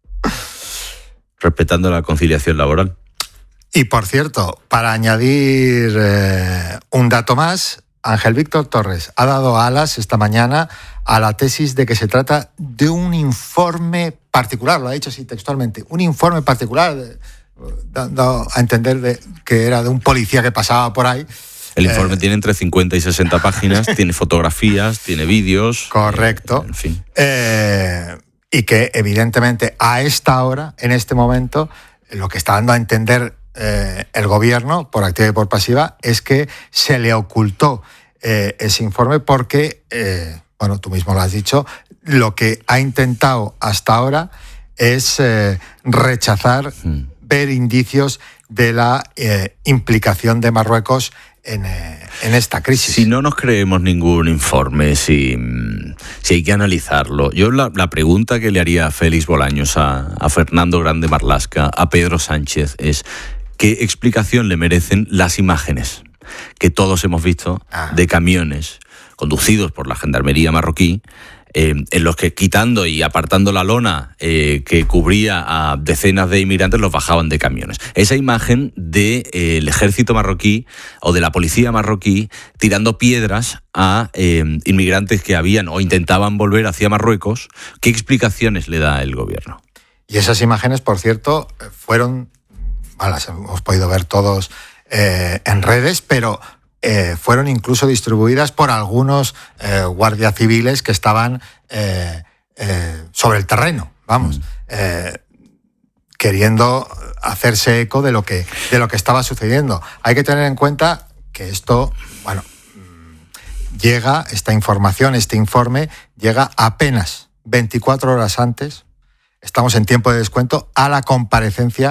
Respetando la conciliación laboral. Y por cierto, para añadir eh, un dato más, Ángel Víctor Torres ha dado alas esta mañana a la tesis de que se trata de un informe particular, lo ha dicho así textualmente, un informe particular, de, dando a entender de, que era de un policía que pasaba por ahí. El informe eh, tiene entre cincuenta y sesenta páginas, tiene fotografías, tiene vídeos. Correcto. En fin. Eh, y que evidentemente a esta hora, en este momento, lo que está dando a entender eh, el gobierno, por activa y por pasiva, es que se le ocultó eh, ese informe porque, eh, bueno, tú mismo lo has dicho, lo que ha intentado hasta ahora es eh, rechazar, mm. ver indicios de la eh, implicación de Marruecos en, eh, en esta crisis. Si no nos creemos ningún informe, si, si hay que analizarlo, yo la, la pregunta que le haría a Félix Bolaños, a, a Fernando Grande Marlaska, a Pedro Sánchez es ¿qué explicación le merecen las imágenes que todos hemos visto ah. de camiones conducidos por la gendarmería marroquí, eh, en los que quitando y apartando la lona eh, que cubría a decenas de inmigrantes los bajaban de camiones? Esa imagen del de, eh, ejército marroquí o de la policía marroquí tirando piedras a eh, inmigrantes que habían o intentaban volver hacia Marruecos, ¿qué explicaciones le da el gobierno? Y esas imágenes, por cierto, fueron, bueno, las hemos podido ver todos eh, en redes, pero Eh, fueron incluso distribuidas por algunos eh, guardias civiles que estaban eh, eh, sobre el terreno, vamos, eh, queriendo hacerse eco de lo que de lo que estaba sucediendo. Hay que tener en cuenta que esto, bueno, llega, esta información, este informe, llega apenas veinticuatro horas antes, estamos en tiempo de descuento, a la comparecencia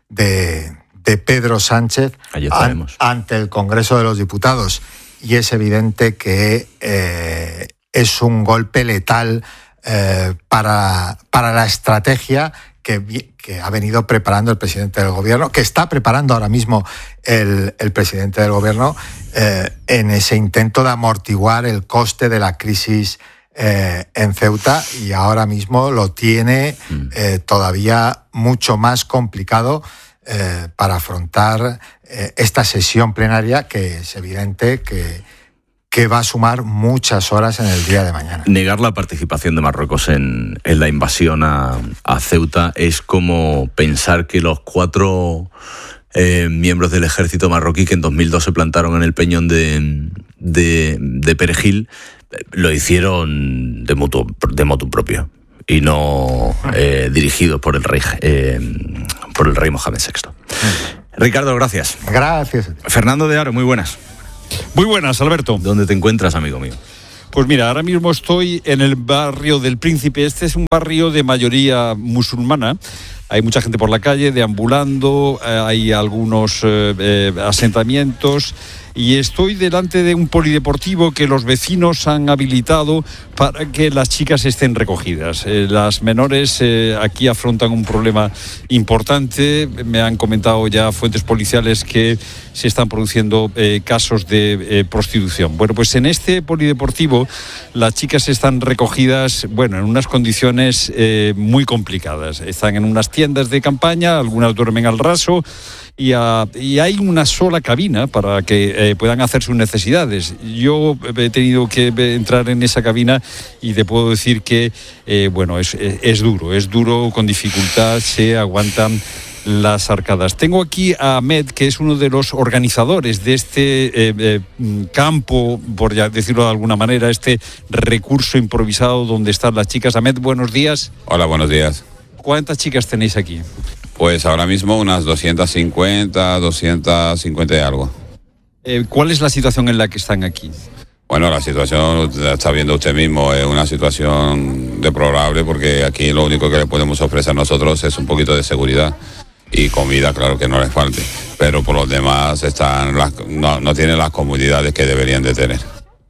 de, de Pedro Sánchez an, ante el Congreso de los Diputados. Y es evidente que eh, es un golpe letal eh, para, para la estrategia que, que ha venido preparando el presidente del gobierno, que está preparando ahora mismo el, el presidente del gobierno eh, en ese intento de amortiguar el coste de la crisis eh, en Ceuta, y ahora mismo lo tiene eh, todavía mucho más complicado eh, para afrontar eh, esta sesión plenaria, que es evidente que que va a sumar muchas horas en el día de mañana. Negar la participación de Marruecos en, en la invasión a, a Ceuta es como pensar que los cuatro eh, miembros del ejército marroquí que en dos mil dos se plantaron en el peñón de, de, de Perejil lo hicieron de motu, de motu propio y no eh, dirigidos por el rey, eh, por el rey Mohamed sexto. Ricardo, gracias. Gracias. Fernando de Aro, muy buenas. Muy buenas, Alberto. ¿Dónde te encuentras, amigo mío? Pues mira, ahora mismo estoy en el barrio del Príncipe. Este es un barrio de mayoría musulmana. Hay mucha gente por la calle, deambulando, eh, hay algunos eh, eh, asentamientos, y estoy delante de un polideportivo que los vecinos han habilitado para que las chicas estén recogidas. Eh, las menores eh, aquí afrontan un problema importante. Me han comentado ya fuentes policiales que se están produciendo eh, casos de eh, prostitución. Bueno, pues en este polideportivo las chicas están recogidas, bueno, en unas condiciones eh, muy complicadas. Están en unas tiendas de campaña, algunas duermen al raso, y, a, y hay una sola cabina para que eh, puedan hacer sus necesidades. Yo he tenido que entrar en esa cabina y te puedo decir que, eh, bueno, es, es, es duro, es duro, con dificultad se aguantan las arcadas. Tengo aquí a Ahmed, que es uno de los organizadores de este eh, eh, campo, por ya decirlo de alguna manera, este recurso improvisado donde están las chicas. Ahmed, buenos días. Hola, buenos días. ¿Cuántas chicas tenéis aquí? Pues ahora mismo unas doscientas cincuenta, doscientas cincuenta y algo. Eh, ¿Cuál es la situación en la que están aquí? Bueno, la situación, está viendo usted mismo, es una situación deplorable, porque aquí lo único que le podemos ofrecer nosotros es un poquito de seguridad y comida, claro, que no les falte, pero por los demás están las, no, no tienen las comodidades que deberían de tener.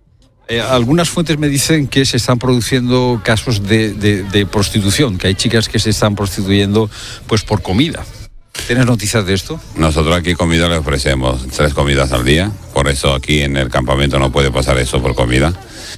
Eh, algunas fuentes me dicen que se están produciendo casos de, de, de prostitución, que hay chicas que se están prostituyendo pues por comida. ¿Tienes noticias de esto? Nosotros aquí comida le ofrecemos tres comidas al día, por eso aquí en el campamento no puede pasar eso por comida.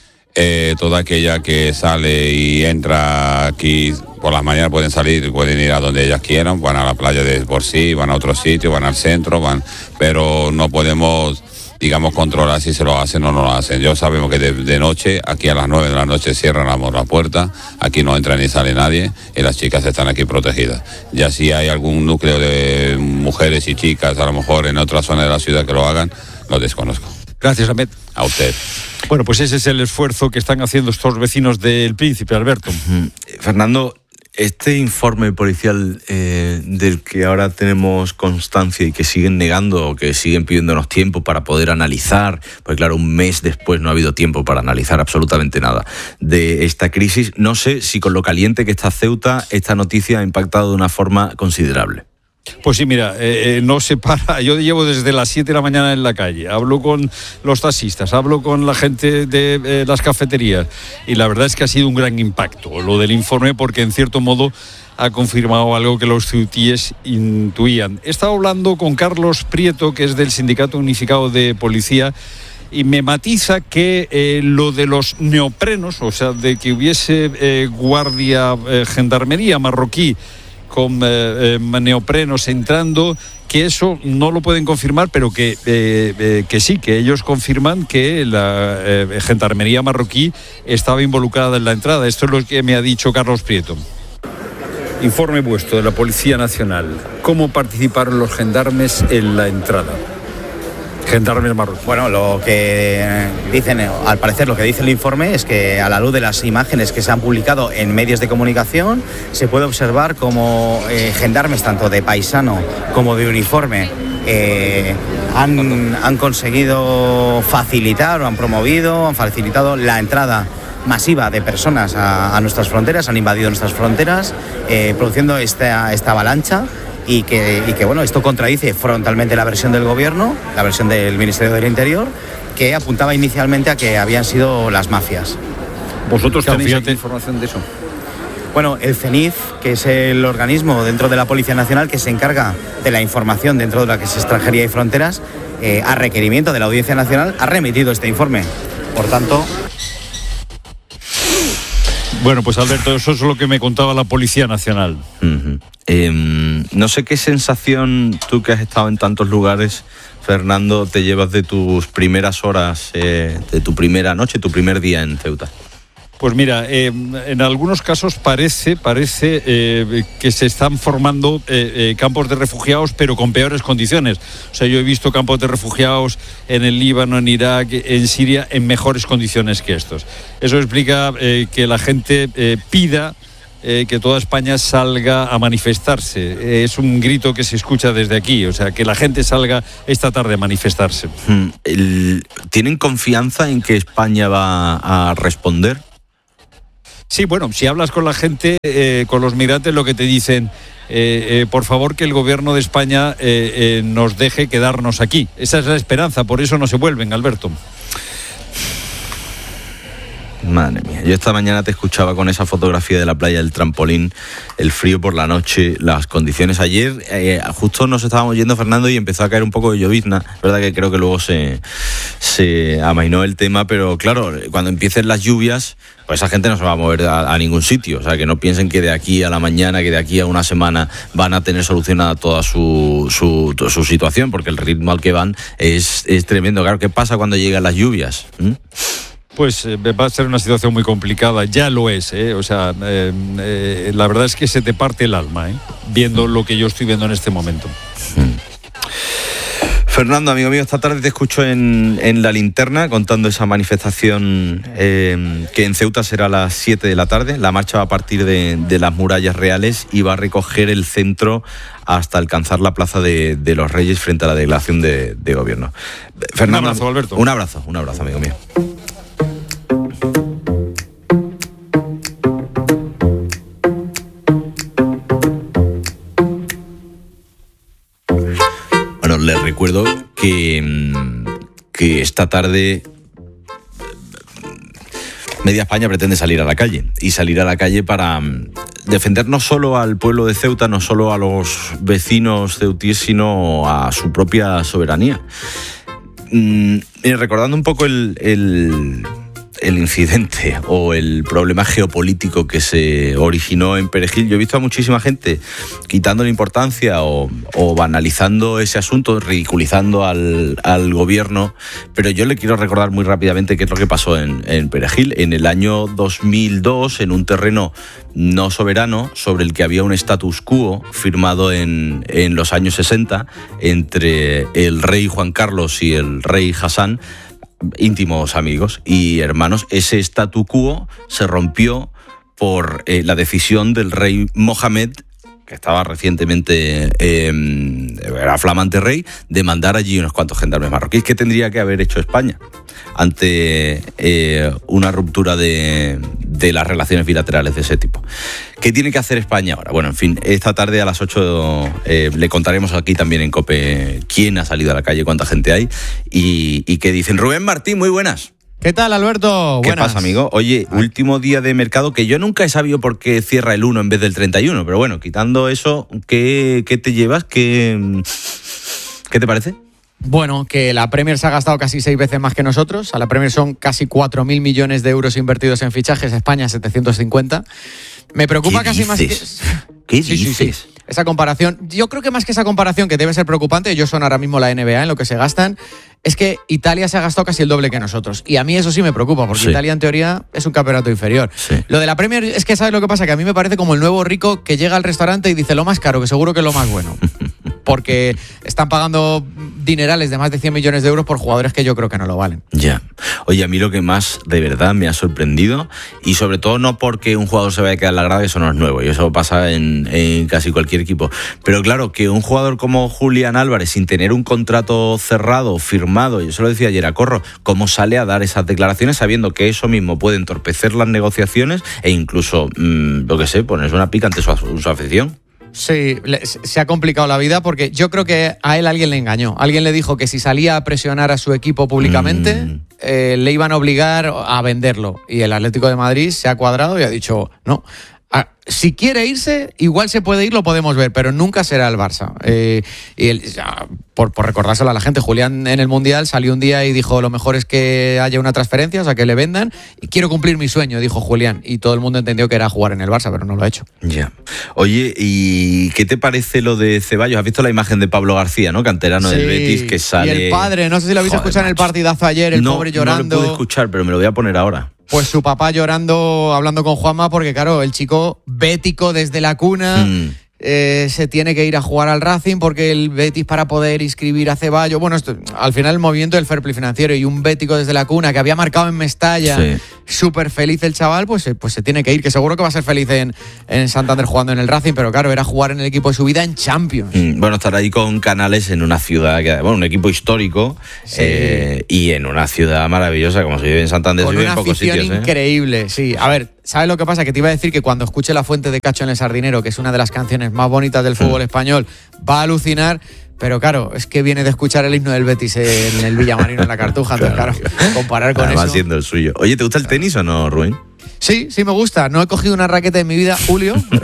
Eh, toda aquella que sale y entra aquí por las mañanas pueden salir, pueden ir a donde ellas quieran, van a la playa de por sí, van a otro sitio, van al centro, van, pero no podemos, digamos, controlar si se lo hacen o no lo hacen. Yo sabemos que de, de noche, aquí a las nueve de la noche cierran la puerta, aquí no entra ni sale nadie y las chicas están aquí protegidas. Ya si hay algún núcleo de mujeres y chicas, a lo mejor en otra zona de la ciudad que lo hagan, lo desconozco. Gracias, Ahmed. A usted. Bueno, pues ese es el esfuerzo que están haciendo estos vecinos del Príncipe, Alberto. Uh-huh. Fernando, este informe policial eh, del que ahora tenemos constancia y que siguen negando o que siguen pidiéndonos tiempo para poder analizar, porque claro, un mes después no ha habido tiempo para analizar absolutamente nada de esta crisis. No sé si con lo caliente que está Ceuta, esta noticia ha impactado de una forma considerable. Pues sí, mira, eh, eh, no se para. Yo llevo desde las siete de la mañana en la calle, hablo con los taxistas, hablo con la gente de eh, las cafeterías, y la verdad es que ha sido un gran impacto lo del informe, porque en cierto modo ha confirmado algo que los ceutíes intuían. He estado hablando con Carlos Prieto, que es del Sindicato Unificado de Policía, y me matiza que eh, lo de los neoprenos, o sea, de que hubiese eh, guardia, eh, gendarmería marroquí con eh, eh, neoprenos entrando, que eso no lo pueden confirmar, pero que, eh, eh, que sí, que ellos confirman que la eh, gendarmería marroquí estaba involucrada en la entrada. Esto es lo que me ha dicho Carlos Prieto. Informe vuestro de la Policía Nacional. ¿Cómo participaron los gendarmes en la entrada? Gendarmes marroquíes. Bueno, lo que dicen, al parecer lo que dice el informe es que a la luz de las imágenes que se han publicado en medios de comunicación se puede observar como eh, gendarmes tanto de paisano como de uniforme eh, han, han conseguido facilitar o han promovido, han facilitado la entrada masiva de personas a, a nuestras fronteras, han invadido nuestras fronteras, eh, produciendo esta, esta avalancha y que, y que bueno, esto contradice frontalmente la versión del Gobierno, la versión del Ministerio del Interior, que apuntaba inicialmente a que habían sido las mafias. ¿Vosotros Claro, tenéis fíjate. información de eso? Bueno, el CENIF, que es el organismo dentro de la Policía Nacional que se encarga de la información dentro de la que es extranjería y fronteras, eh, a requerimiento de la Audiencia Nacional, ha remitido este informe. Por tanto... Bueno, pues Alberto, eso es lo que me contaba la Policía Nacional. Uh-huh. eh, no sé qué sensación, tú que has estado en tantos lugares, Fernando, te llevas de tus primeras horas, eh, de tu primera noche, tu primer día en Ceuta. Pues mira, eh, en algunos casos parece, parece eh, que se están formando eh, eh, campos de refugiados, pero con peores condiciones. O sea, yo he visto campos de refugiados en el Líbano, en Irak, en Siria, en mejores condiciones que estos. Eso explica eh, que la gente eh, pida eh, que toda España salga a manifestarse. Eh, es un grito que se escucha desde aquí, o sea, que la gente salga esta tarde a manifestarse. Hmm. El, ¿Tienen confianza en que España va a responder? Sí, bueno, si hablas con la gente, eh, con los migrantes, lo que te dicen, eh, eh, por favor que el Gobierno de España eh, eh, nos deje quedarnos aquí. Esa es la esperanza, por eso no se vuelven, Alberto. Madre mía, yo esta mañana te escuchaba con esa fotografía de la playa del trampolín, el frío por la noche, las condiciones. Ayer eh, justo nos estábamos yendo, Fernando, y empezó a caer un poco de llovizna. Es verdad que creo que luego se, se amainó el tema, pero claro, cuando empiecen las lluvias, pues esa gente no se va a mover a, a ningún sitio. O sea, que no piensen que de aquí a la mañana, que de aquí a una semana van a tener solucionada toda su, su, su situación, porque el ritmo al que van es, es tremendo. Claro, ¿qué pasa cuando llegan las lluvias? ¿Mm? Pues eh, va a ser una situación muy complicada, ya lo es, ¿eh? O sea, eh, eh, la verdad es que se te parte el alma, ¿eh? Viendo lo que yo estoy viendo en este momento. Fernando, amigo mío, esta tarde te escucho en, en La Linterna contando esa manifestación eh, que en Ceuta será a las siete de la tarde. La marcha va a partir de, de las murallas reales y va a recoger el centro hasta alcanzar la Plaza de, de los Reyes frente a la delegación de, de gobierno. Fernando, un abrazo, Alberto. Un abrazo, un abrazo, amigo mío. Bueno, les recuerdo que, que esta tarde Media España pretende salir a la calle y salir a la calle para defender no solo al pueblo de Ceuta, no solo a los vecinos ceutíes, sino a su propia soberanía. Mm, recordando un poco el, el, el incidente o el problema geopolítico que se originó en Perejil, yo he visto a muchísima gente quitándole importancia o, o banalizando ese asunto, ridiculizando al, al gobierno, pero yo le quiero recordar muy rápidamente qué es lo que pasó en, en Perejil. En el año dos mil dos, en un terreno no soberano, sobre el que había un status quo firmado en, en los años sesenta entre el rey Juan Carlos y el rey Hassan, íntimos amigos y hermanos, ese statu quo se rompió por eh, la decisión del rey Mohamed, que estaba recientemente, eh, era flamante rey, de mandar allí unos cuantos gendarmes marroquíes. ¿Qué tendría que haber hecho España ante eh, una ruptura de, de las relaciones bilaterales de ese tipo? ¿Qué tiene que hacer España ahora? Bueno, en fin, esta tarde a las ocho eh, le contaremos aquí también en COPE quién ha salido a la calle, cuánta gente hay y, y qué dicen. Rubén Martín, muy buenas. ¿Qué tal, Alberto? ¿Qué Buenas. pasa, amigo? Oye, último día de mercado, que yo nunca he sabido por qué cierra el uno en vez del treinta y uno, pero bueno, quitando eso, ¿qué, qué te llevas? ¿Qué, ¿Qué te parece? Bueno, que la Premier se ha gastado casi seis veces más que nosotros. A la Premier son casi cuatro mil millones de euros invertidos en fichajes, España setecientos cincuenta. Me preocupa ¿Qué casi dices? más que... ¿Qué sí, dices? Sí, sí. Esa comparación, yo creo que más que esa comparación, que debe ser preocupante, ellos son ahora mismo la N B A en lo que se gastan, es que Italia se ha gastado casi el doble que nosotros. Y a mí eso sí me preocupa, porque Sí. Italia en teoría es un campeonato inferior. Sí. Lo de la Premier es que, ¿sabes lo que pasa? Que a mí me parece como el nuevo rico que llega al restaurante y dice lo más caro, que seguro que es lo más bueno. Porque están pagando dinerales de más de cien millones de euros por jugadores que yo creo que no lo valen. Ya. Oye, a mí lo que más de verdad me ha sorprendido, y sobre todo no porque un jugador se vaya a quedar en la grada, eso no es nuevo, y eso pasa en, en casi cualquier equipo. Pero claro, que un jugador como Julián Álvarez, sin tener un contrato cerrado, firmado, yo se lo decía ayer a Corro, cómo sale a dar esas declaraciones sabiendo que eso mismo puede entorpecer las negociaciones e incluso, mmm, lo que sé, ponerse una pica ante su, su afición. Sí, le, se ha complicado la vida porque yo creo que a él alguien le engañó. Alguien le dijo que si salía a presionar a su equipo públicamente, mm. eh, le iban a obligar a venderlo. Y el Atlético de Madrid se ha cuadrado y ha dicho, no. Ah, si quiere irse, igual se puede ir, lo podemos ver, pero nunca será el Barça. Eh, y el, ya, por, por recordárselo a la gente, Julián en el Mundial salió un día y dijo, lo mejor es que haya una transferencia, o sea, que le vendan, y quiero cumplir mi sueño, dijo Julián. Y todo el mundo entendió que era jugar en el Barça, pero no lo ha hecho. Ya. Oye, ¿y qué te parece lo de Ceballos? ¿Has visto la imagen de Pablo García, ¿no? Canterano sí, del Betis, que sale... Y el padre, no sé si lo habéis escuchado en el partidazo ayer, el no, pobre llorando. No lo pude escuchar, pero me lo voy a poner ahora. Pues su papá llorando, hablando con Juanma, porque claro, el chico bético desde la cuna, mm. eh, se tiene que ir a jugar al Racing porque el Betis para poder inscribir a Ceballos, bueno, esto, al final el movimiento del fair play financiero y un bético desde la cuna que había marcado en Mestalla, sí. súper feliz el chaval, pues, pues se tiene que ir, que seguro que va a ser feliz en, en Santander jugando en el Racing, pero claro, era jugar en el equipo de su vida en Champions. Mm, bueno, estar ahí con Canales en una ciudad, que, bueno, un equipo histórico, sí. eh, y en una ciudad maravillosa, como se vive en Santander, con se vive una en pocos afición sitios. Increíble, ¿eh? Sí. A ver, ¿sabes lo que pasa? Que te iba a decir que cuando escuche La Fuente de Cacho en el Sardinero, que es una de las canciones más bonitas del fútbol mm. español, va a alucinar. Pero claro, es que viene de escuchar el himno del Betis en el Villamarino, en la Cartuja. Entonces, claro, comparar con Además, eso... siendo el suyo. Oye, ¿te gusta el tenis o no, Rubén? Sí, sí me gusta. No he cogido una raqueta en mi vida, Julio, pero...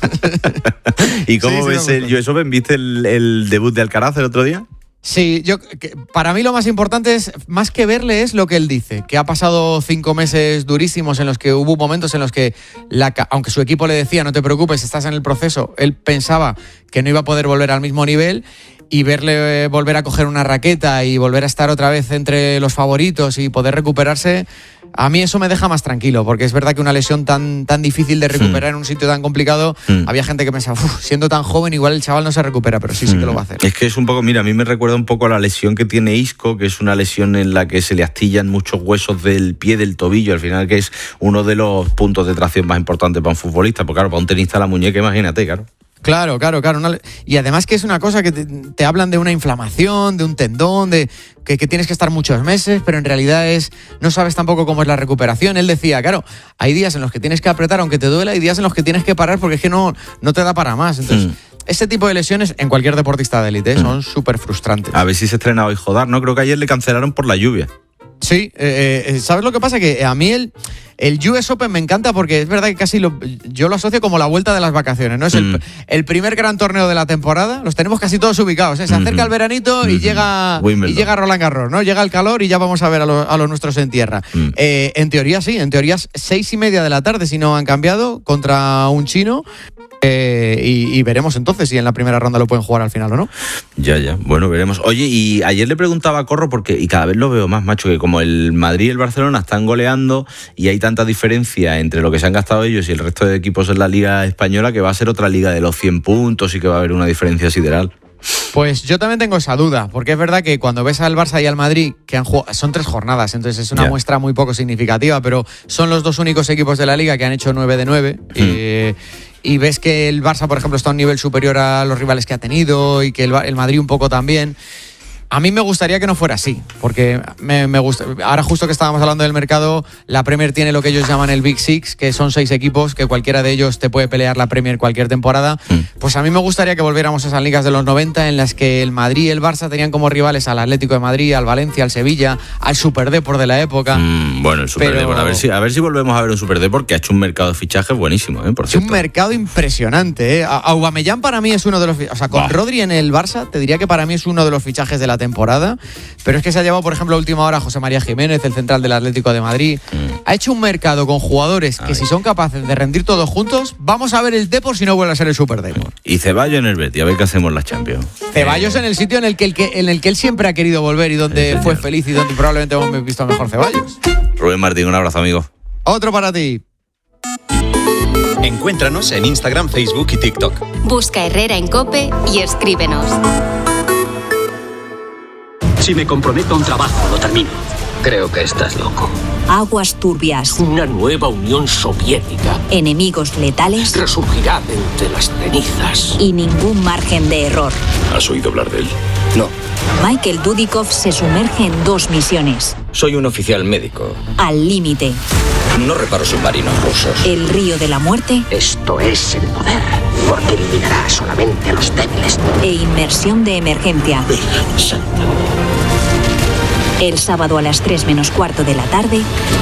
¿Y cómo sí, ves sí el U S Open? ¿Viste el, el debut de Alcaraz el otro día? Sí, yo que, para mí lo más importante es, más que verle, es lo que él dice, que ha pasado cinco meses durísimos en los que hubo momentos en los que, la, aunque su equipo le decía, no te preocupes, estás en el proceso, él pensaba que no iba a poder volver al mismo nivel, y verle eh, volver a coger una raqueta y volver a estar otra vez entre los favoritos y poder recuperarse, a mí eso me deja más tranquilo, porque es verdad que una lesión tan, tan difícil de recuperar mm. en un sitio tan complicado, mm. había gente que pensaba, siendo tan joven igual el chaval no se recupera, pero sí, sí que lo va a hacer. Es que es un poco, mira, a mí me recuerda un poco a la lesión que tiene Isco, que es una lesión en la que se le astillan muchos huesos del pie, del tobillo, al final, que es uno de los puntos de tracción más importantes para un futbolista, porque claro, para un tenista la muñeca, imagínate, claro. Claro, claro, claro. Una, y además que es una cosa que te, te hablan de una inflamación, de un tendón, de que, que tienes que estar muchos meses, pero en realidad es no sabes tampoco cómo es la recuperación. Él decía, claro, hay días en los que tienes que apretar aunque te duela, hay días en los que tienes que parar porque es que no, no te da para más. Entonces, mm. este tipo de lesiones en cualquier deportista de élite, ¿eh? mm. son súper frustrantes. A ver si se estrena hoy Jodar, ¿no? Creo que ayer le cancelaron por la lluvia. Sí, eh, eh, ¿sabes lo que pasa? Que a mí el, el U S Open me encanta porque es verdad que casi lo, yo lo asocio como la vuelta de las vacaciones, ¿no? Es mm. el, el primer gran torneo de la temporada, los tenemos casi todos ubicados, ¿eh? Se acerca mm-hmm. el veranito mm-hmm. y llega Wimbledon. y llega Roland Garros, ¿no? Llega el calor y ya vamos a ver a, lo, a los nuestros en tierra. Mm. Eh, en teoría sí, en teoría seis y media de la tarde si no han cambiado contra un chino. Eh, y, y veremos entonces si en la primera ronda lo pueden jugar al final o no. Ya, ya, bueno, veremos. Oye, y ayer le preguntaba a Corro, porque, y cada vez lo veo más, macho, que como el Madrid y el Barcelona están goleando y hay tanta diferencia entre lo que se han gastado ellos y el resto de equipos en la Liga Española, que va a ser otra liga de los cien puntos y que va a haber una diferencia sideral. Pues yo también tengo esa duda, porque es verdad que cuando ves al Barça y al Madrid, que han jugado, son tres jornadas, entonces es una yeah. muestra muy poco significativa, pero son los dos únicos equipos de la Liga que han hecho nueve de nueve. Mm. Eh, y ves que el Barça, por ejemplo, está a un nivel superior a los rivales que ha tenido y que el, el Madrid un poco también. A mí me gustaría que no fuera así, porque me, me gusta. Ahora justo que estábamos hablando del mercado, la Premier tiene lo que ellos llaman el Big Six, que son seis equipos, que cualquiera de ellos te puede pelear la Premier cualquier temporada. Mm. Pues a mí me gustaría que volviéramos a esas ligas de los noventa en las que el Madrid y el Barça tenían como rivales al Atlético de Madrid, al Valencia, al Sevilla, al Superdeport de la época. Mm, bueno, el Superdeport, Pero... a ver si a ver si volvemos a ver un Superdeport que ha hecho un mercado de fichajes buenísimo, ¿eh? Por cierto. Es un mercado impresionante, ¿eh? Aubameyang para mí es uno de los... O sea, con bah. Rodri en el Barça, te diría que para mí es uno de los fichajes de la temporada. Pero es que se ha llevado, por ejemplo, a última hora a José María Jiménez, el central del Atlético de Madrid. Mm. Ha hecho un mercado con jugadores que, Ay. si son capaces de rendir todos juntos, vamos a ver el Depor si no vuelve a ser el Superdepor. Y Ceballos en el Betis, a ver qué hacemos la Champions. Ceballos eh. en el sitio en el, que el que, en el que él siempre ha querido volver y donde sí, fue feliz y donde probablemente hemos visto mejor Ceballos. Rubén Martín, un abrazo, amigo. Otro para ti. Encuéntranos en Instagram, Facebook y TikTok. Busca Herrera en COPE y escríbenos. Si me comprometo a un trabajo, lo termino. Creo que estás loco. Aguas turbias. Una nueva Unión Soviética. Enemigos letales. Resurgirá de entre las cenizas. Y ningún margen de error. ¿Has oído hablar de él? No. Michael Dudikoff se sumerge en dos misiones. Soy un oficial médico. Al límite. No reparo submarinos rusos. El río de la muerte. Esto es el poder, porque eliminará solamente a los débiles. E inmersión de emergencia. Virgen Santa. El sábado a las tres menos cuarto de la tarde.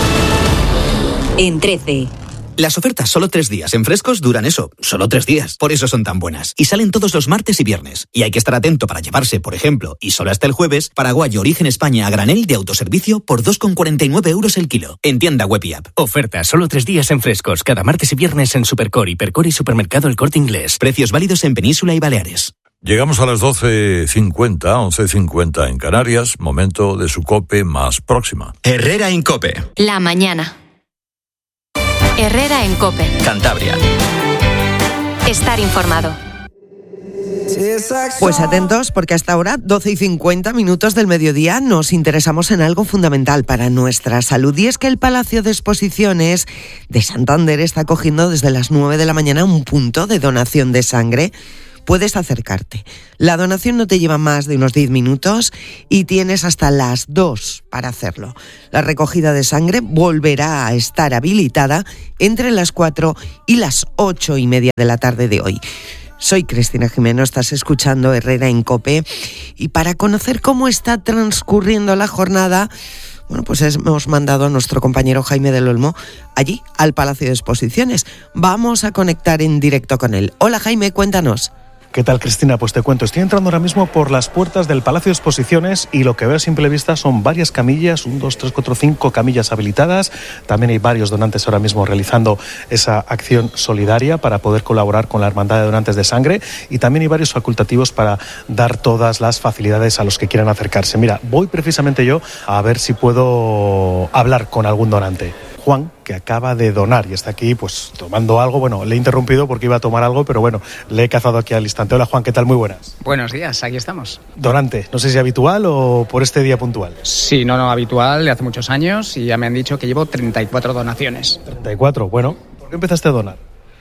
En trece. Las ofertas solo tres días en Frescos duran eso, solo tres días. Por eso son tan buenas. Y salen todos los martes y viernes. Y hay que estar atento para llevarse, por ejemplo, y solo hasta el jueves, Paraguayo Origen España a granel de autoservicio por dos con cuarenta y nueve euros el kilo. En tienda web y app. Ofertas solo tres días en Frescos, cada martes y viernes en Supercore, Hipercore y Supermercado El Corte Inglés. Precios válidos en Península y Baleares. Llegamos a las doce cincuenta, once cincuenta en Canarias, momento de su COPE más próxima. Herrera en COPE. La mañana. Herrera en COPE. Cantabria. Estar informado. Pues atentos, porque hasta ahora, doce y cincuenta minutos del mediodía, nos interesamos en algo fundamental para nuestra salud, y es que el Palacio de Exposiciones de Santander está acogiendo desde las nueve de la mañana un punto de donación de sangre. Puedes acercarte. La donación no te lleva más de unos diez minutos y tienes hasta las dos para hacerlo. La recogida de sangre volverá a estar habilitada entre las cuatro y las ocho y media de la tarde de hoy. Soy Cristina Jimeno, estás escuchando Herrera en COPE, y para conocer cómo está transcurriendo la jornada, bueno, pues hemos mandado a nuestro compañero Jaime del Olmo allí, al Palacio de Exposiciones. Vamos a conectar en directo con él. Hola Jaime, cuéntanos. ¿Qué tal, Cristina? Pues te cuento, estoy entrando ahora mismo por las puertas del Palacio de Exposiciones y lo que veo a simple vista son varias camillas, un, dos, tres, cuatro, cinco camillas habilitadas. También hay varios donantes ahora mismo realizando esa acción solidaria para poder colaborar con la Hermandad de Donantes de Sangre, y también hay varios facultativos para dar todas las facilidades a los que quieran acercarse. Mira, voy precisamente yo a ver si puedo hablar con algún donante. Juan, que acaba de donar y está aquí pues tomando algo. Bueno, le he interrumpido porque iba a tomar algo, pero bueno, le he cazado aquí al instante. Hola Juan, ¿qué tal? Muy buenas. Buenos días, aquí estamos. Donante, no sé si habitual o por este día puntual. Sí, no, no, habitual, de hace muchos años, y ya me han dicho que llevo treinta y cuatro donaciones. treinta y cuatro, bueno, ¿por qué empezaste a donar?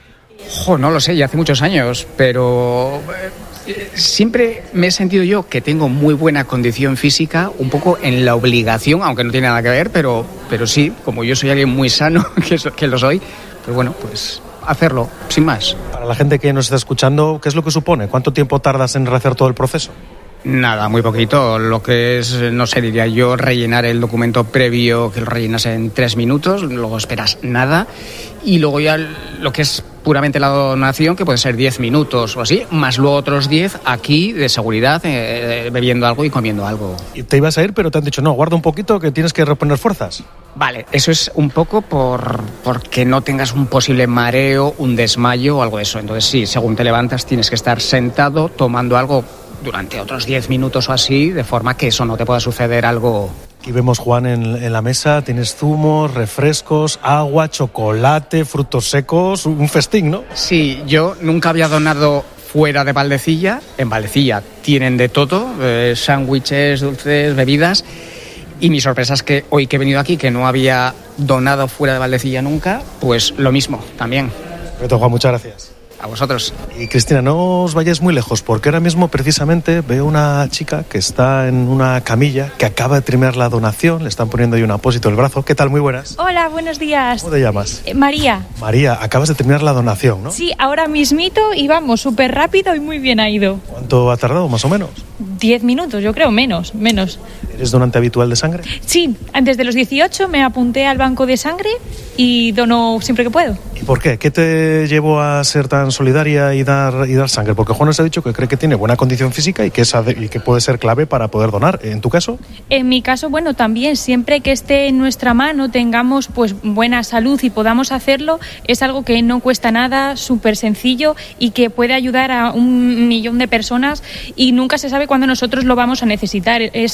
Jo, no lo sé, ya hace muchos años, pero eh, siempre me he sentido yo que tengo muy buena condición física, un poco en la obligación, aunque no tiene nada que ver, pero, pero sí, como yo soy alguien muy sano, que, so, que lo soy, pues bueno, pues hacerlo, sin más. Para la gente que nos está escuchando, ¿qué es lo que supone? ¿Cuánto tiempo tardas en hacer todo el proceso? Nada, muy poquito. Lo que es, no sé, diría yo, rellenar el documento previo, que lo rellenas en tres minutos, luego esperas nada, y luego ya lo que es puramente la donación, que puede ser diez minutos o así, más luego otros diez aquí de seguridad, eh, bebiendo algo y comiendo algo. Y te ibas a ir, pero te han dicho, no, guarda un poquito que tienes que reponer fuerzas. Vale, eso es un poco por porque no tengas un posible mareo, un desmayo o algo de eso. Entonces sí, según te levantas tienes que estar sentado tomando algo durante otros diez minutos o así, de forma que eso no te pueda suceder algo. Aquí vemos, Juan, en, en la mesa tienes zumos, refrescos, agua, chocolate, frutos secos, un festín, ¿no? Sí, yo nunca había donado fuera de Valdecilla. En Valdecilla tienen de todo, eh, sándwiches, dulces, bebidas. Y mi sorpresa es que hoy que he venido aquí, que no había donado fuera de Valdecilla nunca, pues lo mismo también. Perfecto, Juan, muchas gracias. A vosotros. Y Cristina, no os vayáis muy lejos, porque ahora mismo precisamente veo una chica que está en una camilla, que acaba de terminar la donación, le están poniendo ahí un apósito en el brazo. ¿Qué tal? Muy buenas. Hola, buenos días. ¿Cómo te llamas? Eh, María. María, acabas de terminar la donación, ¿no? Sí, ahora mismito, y vamos, súper rápido y muy bien ha ido. ¿Cuánto ha tardado, más o menos? Diez minutos, yo creo, menos, menos. ¿Eres donante habitual de sangre? Sí, desde los dieciocho me apunté al banco de sangre y dono siempre que puedo. ¿Y por qué? ¿Qué te llevó a ser tan solidaria y dar, y dar sangre? Porque Juan nos ha dicho que cree que tiene buena condición física y que, es, y que puede ser clave para poder donar. ¿En tu caso? En mi caso, bueno, también, siempre que esté en nuestra mano, tengamos pues buena salud y podamos hacerlo, es algo que no cuesta nada, súper sencillo y que puede ayudar a un millón de personas, y nunca se sabe cuándo nosotros lo vamos a necesitar. Es algo fundamental.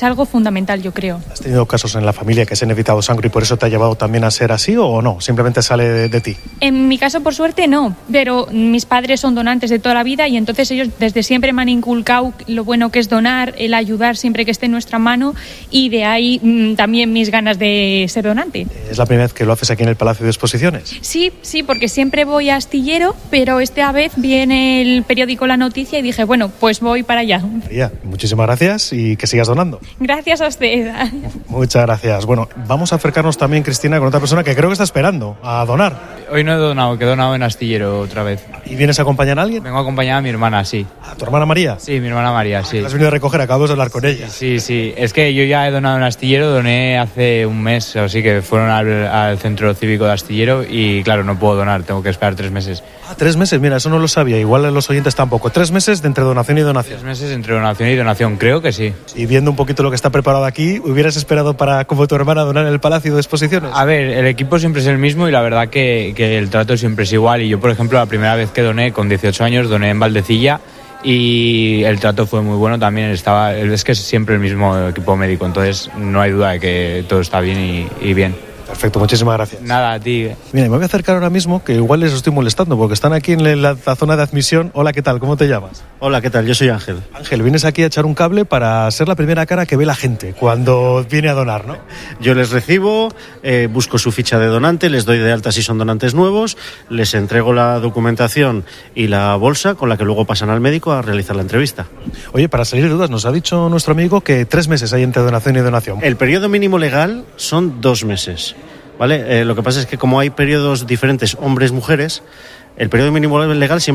fundamental, yo creo. ¿Has tenido casos en la familia que se han necesitado sangre y por eso te ha llevado también a ser así o no? ¿Simplemente sale de, de ti? En mi caso, por suerte, no, pero mis padres son donantes de toda la vida y entonces ellos desde siempre me han inculcado lo bueno que es donar, el ayudar siempre que esté en nuestra mano, y de ahí mmm, también mis ganas de ser donante. ¿Es la primera vez que lo haces aquí en el Palacio de Exposiciones? Sí, sí, porque siempre voy a Astillero, pero esta vez viene el periódico La Noticia y dije, bueno, pues voy para allá. María, muchísimas gracias y que sigas donando. Gracias a usted. Muchas gracias. Bueno, vamos a acercarnos también, Cristina, con otra persona que creo que está esperando a donar. Hoy no he donado, que he donado en Astillero otra vez. ¿Y vienes a acompañar a alguien? Vengo a acompañar a mi hermana, sí. ¿A tu hermana María? Sí, mi hermana María, sí. ¿La has venido a recoger? Acabamos de hablar con ella. Sí, sí. Es que yo ya he donado en Astillero, doné hace un mes, así que fueron al, al centro cívico de Astillero y claro, no puedo donar, tengo que esperar tres meses. Ah, tres meses, mira, eso no lo sabía, igual los oyentes tampoco. Tres meses de entre donación y donación. Tres meses entre donación y donación, creo que sí. Y viendo un poquito lo que está preparado aquí, ¿hubieras esperado para, como tu hermana, donar en el Palacio de Exposiciones? A ver, el equipo siempre es el mismo y la verdad que, que el trato siempre es igual. Y yo, por ejemplo, la primera vez que doné, con dieciocho años, doné en Valdecilla y el trato fue muy bueno también. Estaba, es que es siempre el mismo equipo médico, entonces no hay duda de que todo está bien y, y bien. Perfecto, muchísimas gracias. Nada, a ti. Mira, me voy a acercar ahora mismo, que igual les estoy molestando, porque están aquí en la, la zona de admisión. Hola, ¿qué tal? ¿Cómo te llamas? Hola, ¿qué tal? Yo soy Ángel. Ángel, vienes aquí a echar un cable para ser la primera cara que ve la gente cuando viene a donar, ¿no? Yo les recibo, eh, busco su ficha de donante, les doy de alta si son donantes nuevos, les entrego la documentación y la bolsa con la que luego pasan al médico a realizar la entrevista. Oye, para salir de dudas, nos ha dicho nuestro amigo que tres meses hay entre donación y donación. El periodo mínimo legal son dos meses. ¿Vale? Eh, lo que pasa es que como hay periodos diferentes, hombres-mujeres, el periodo mínimo legal siempre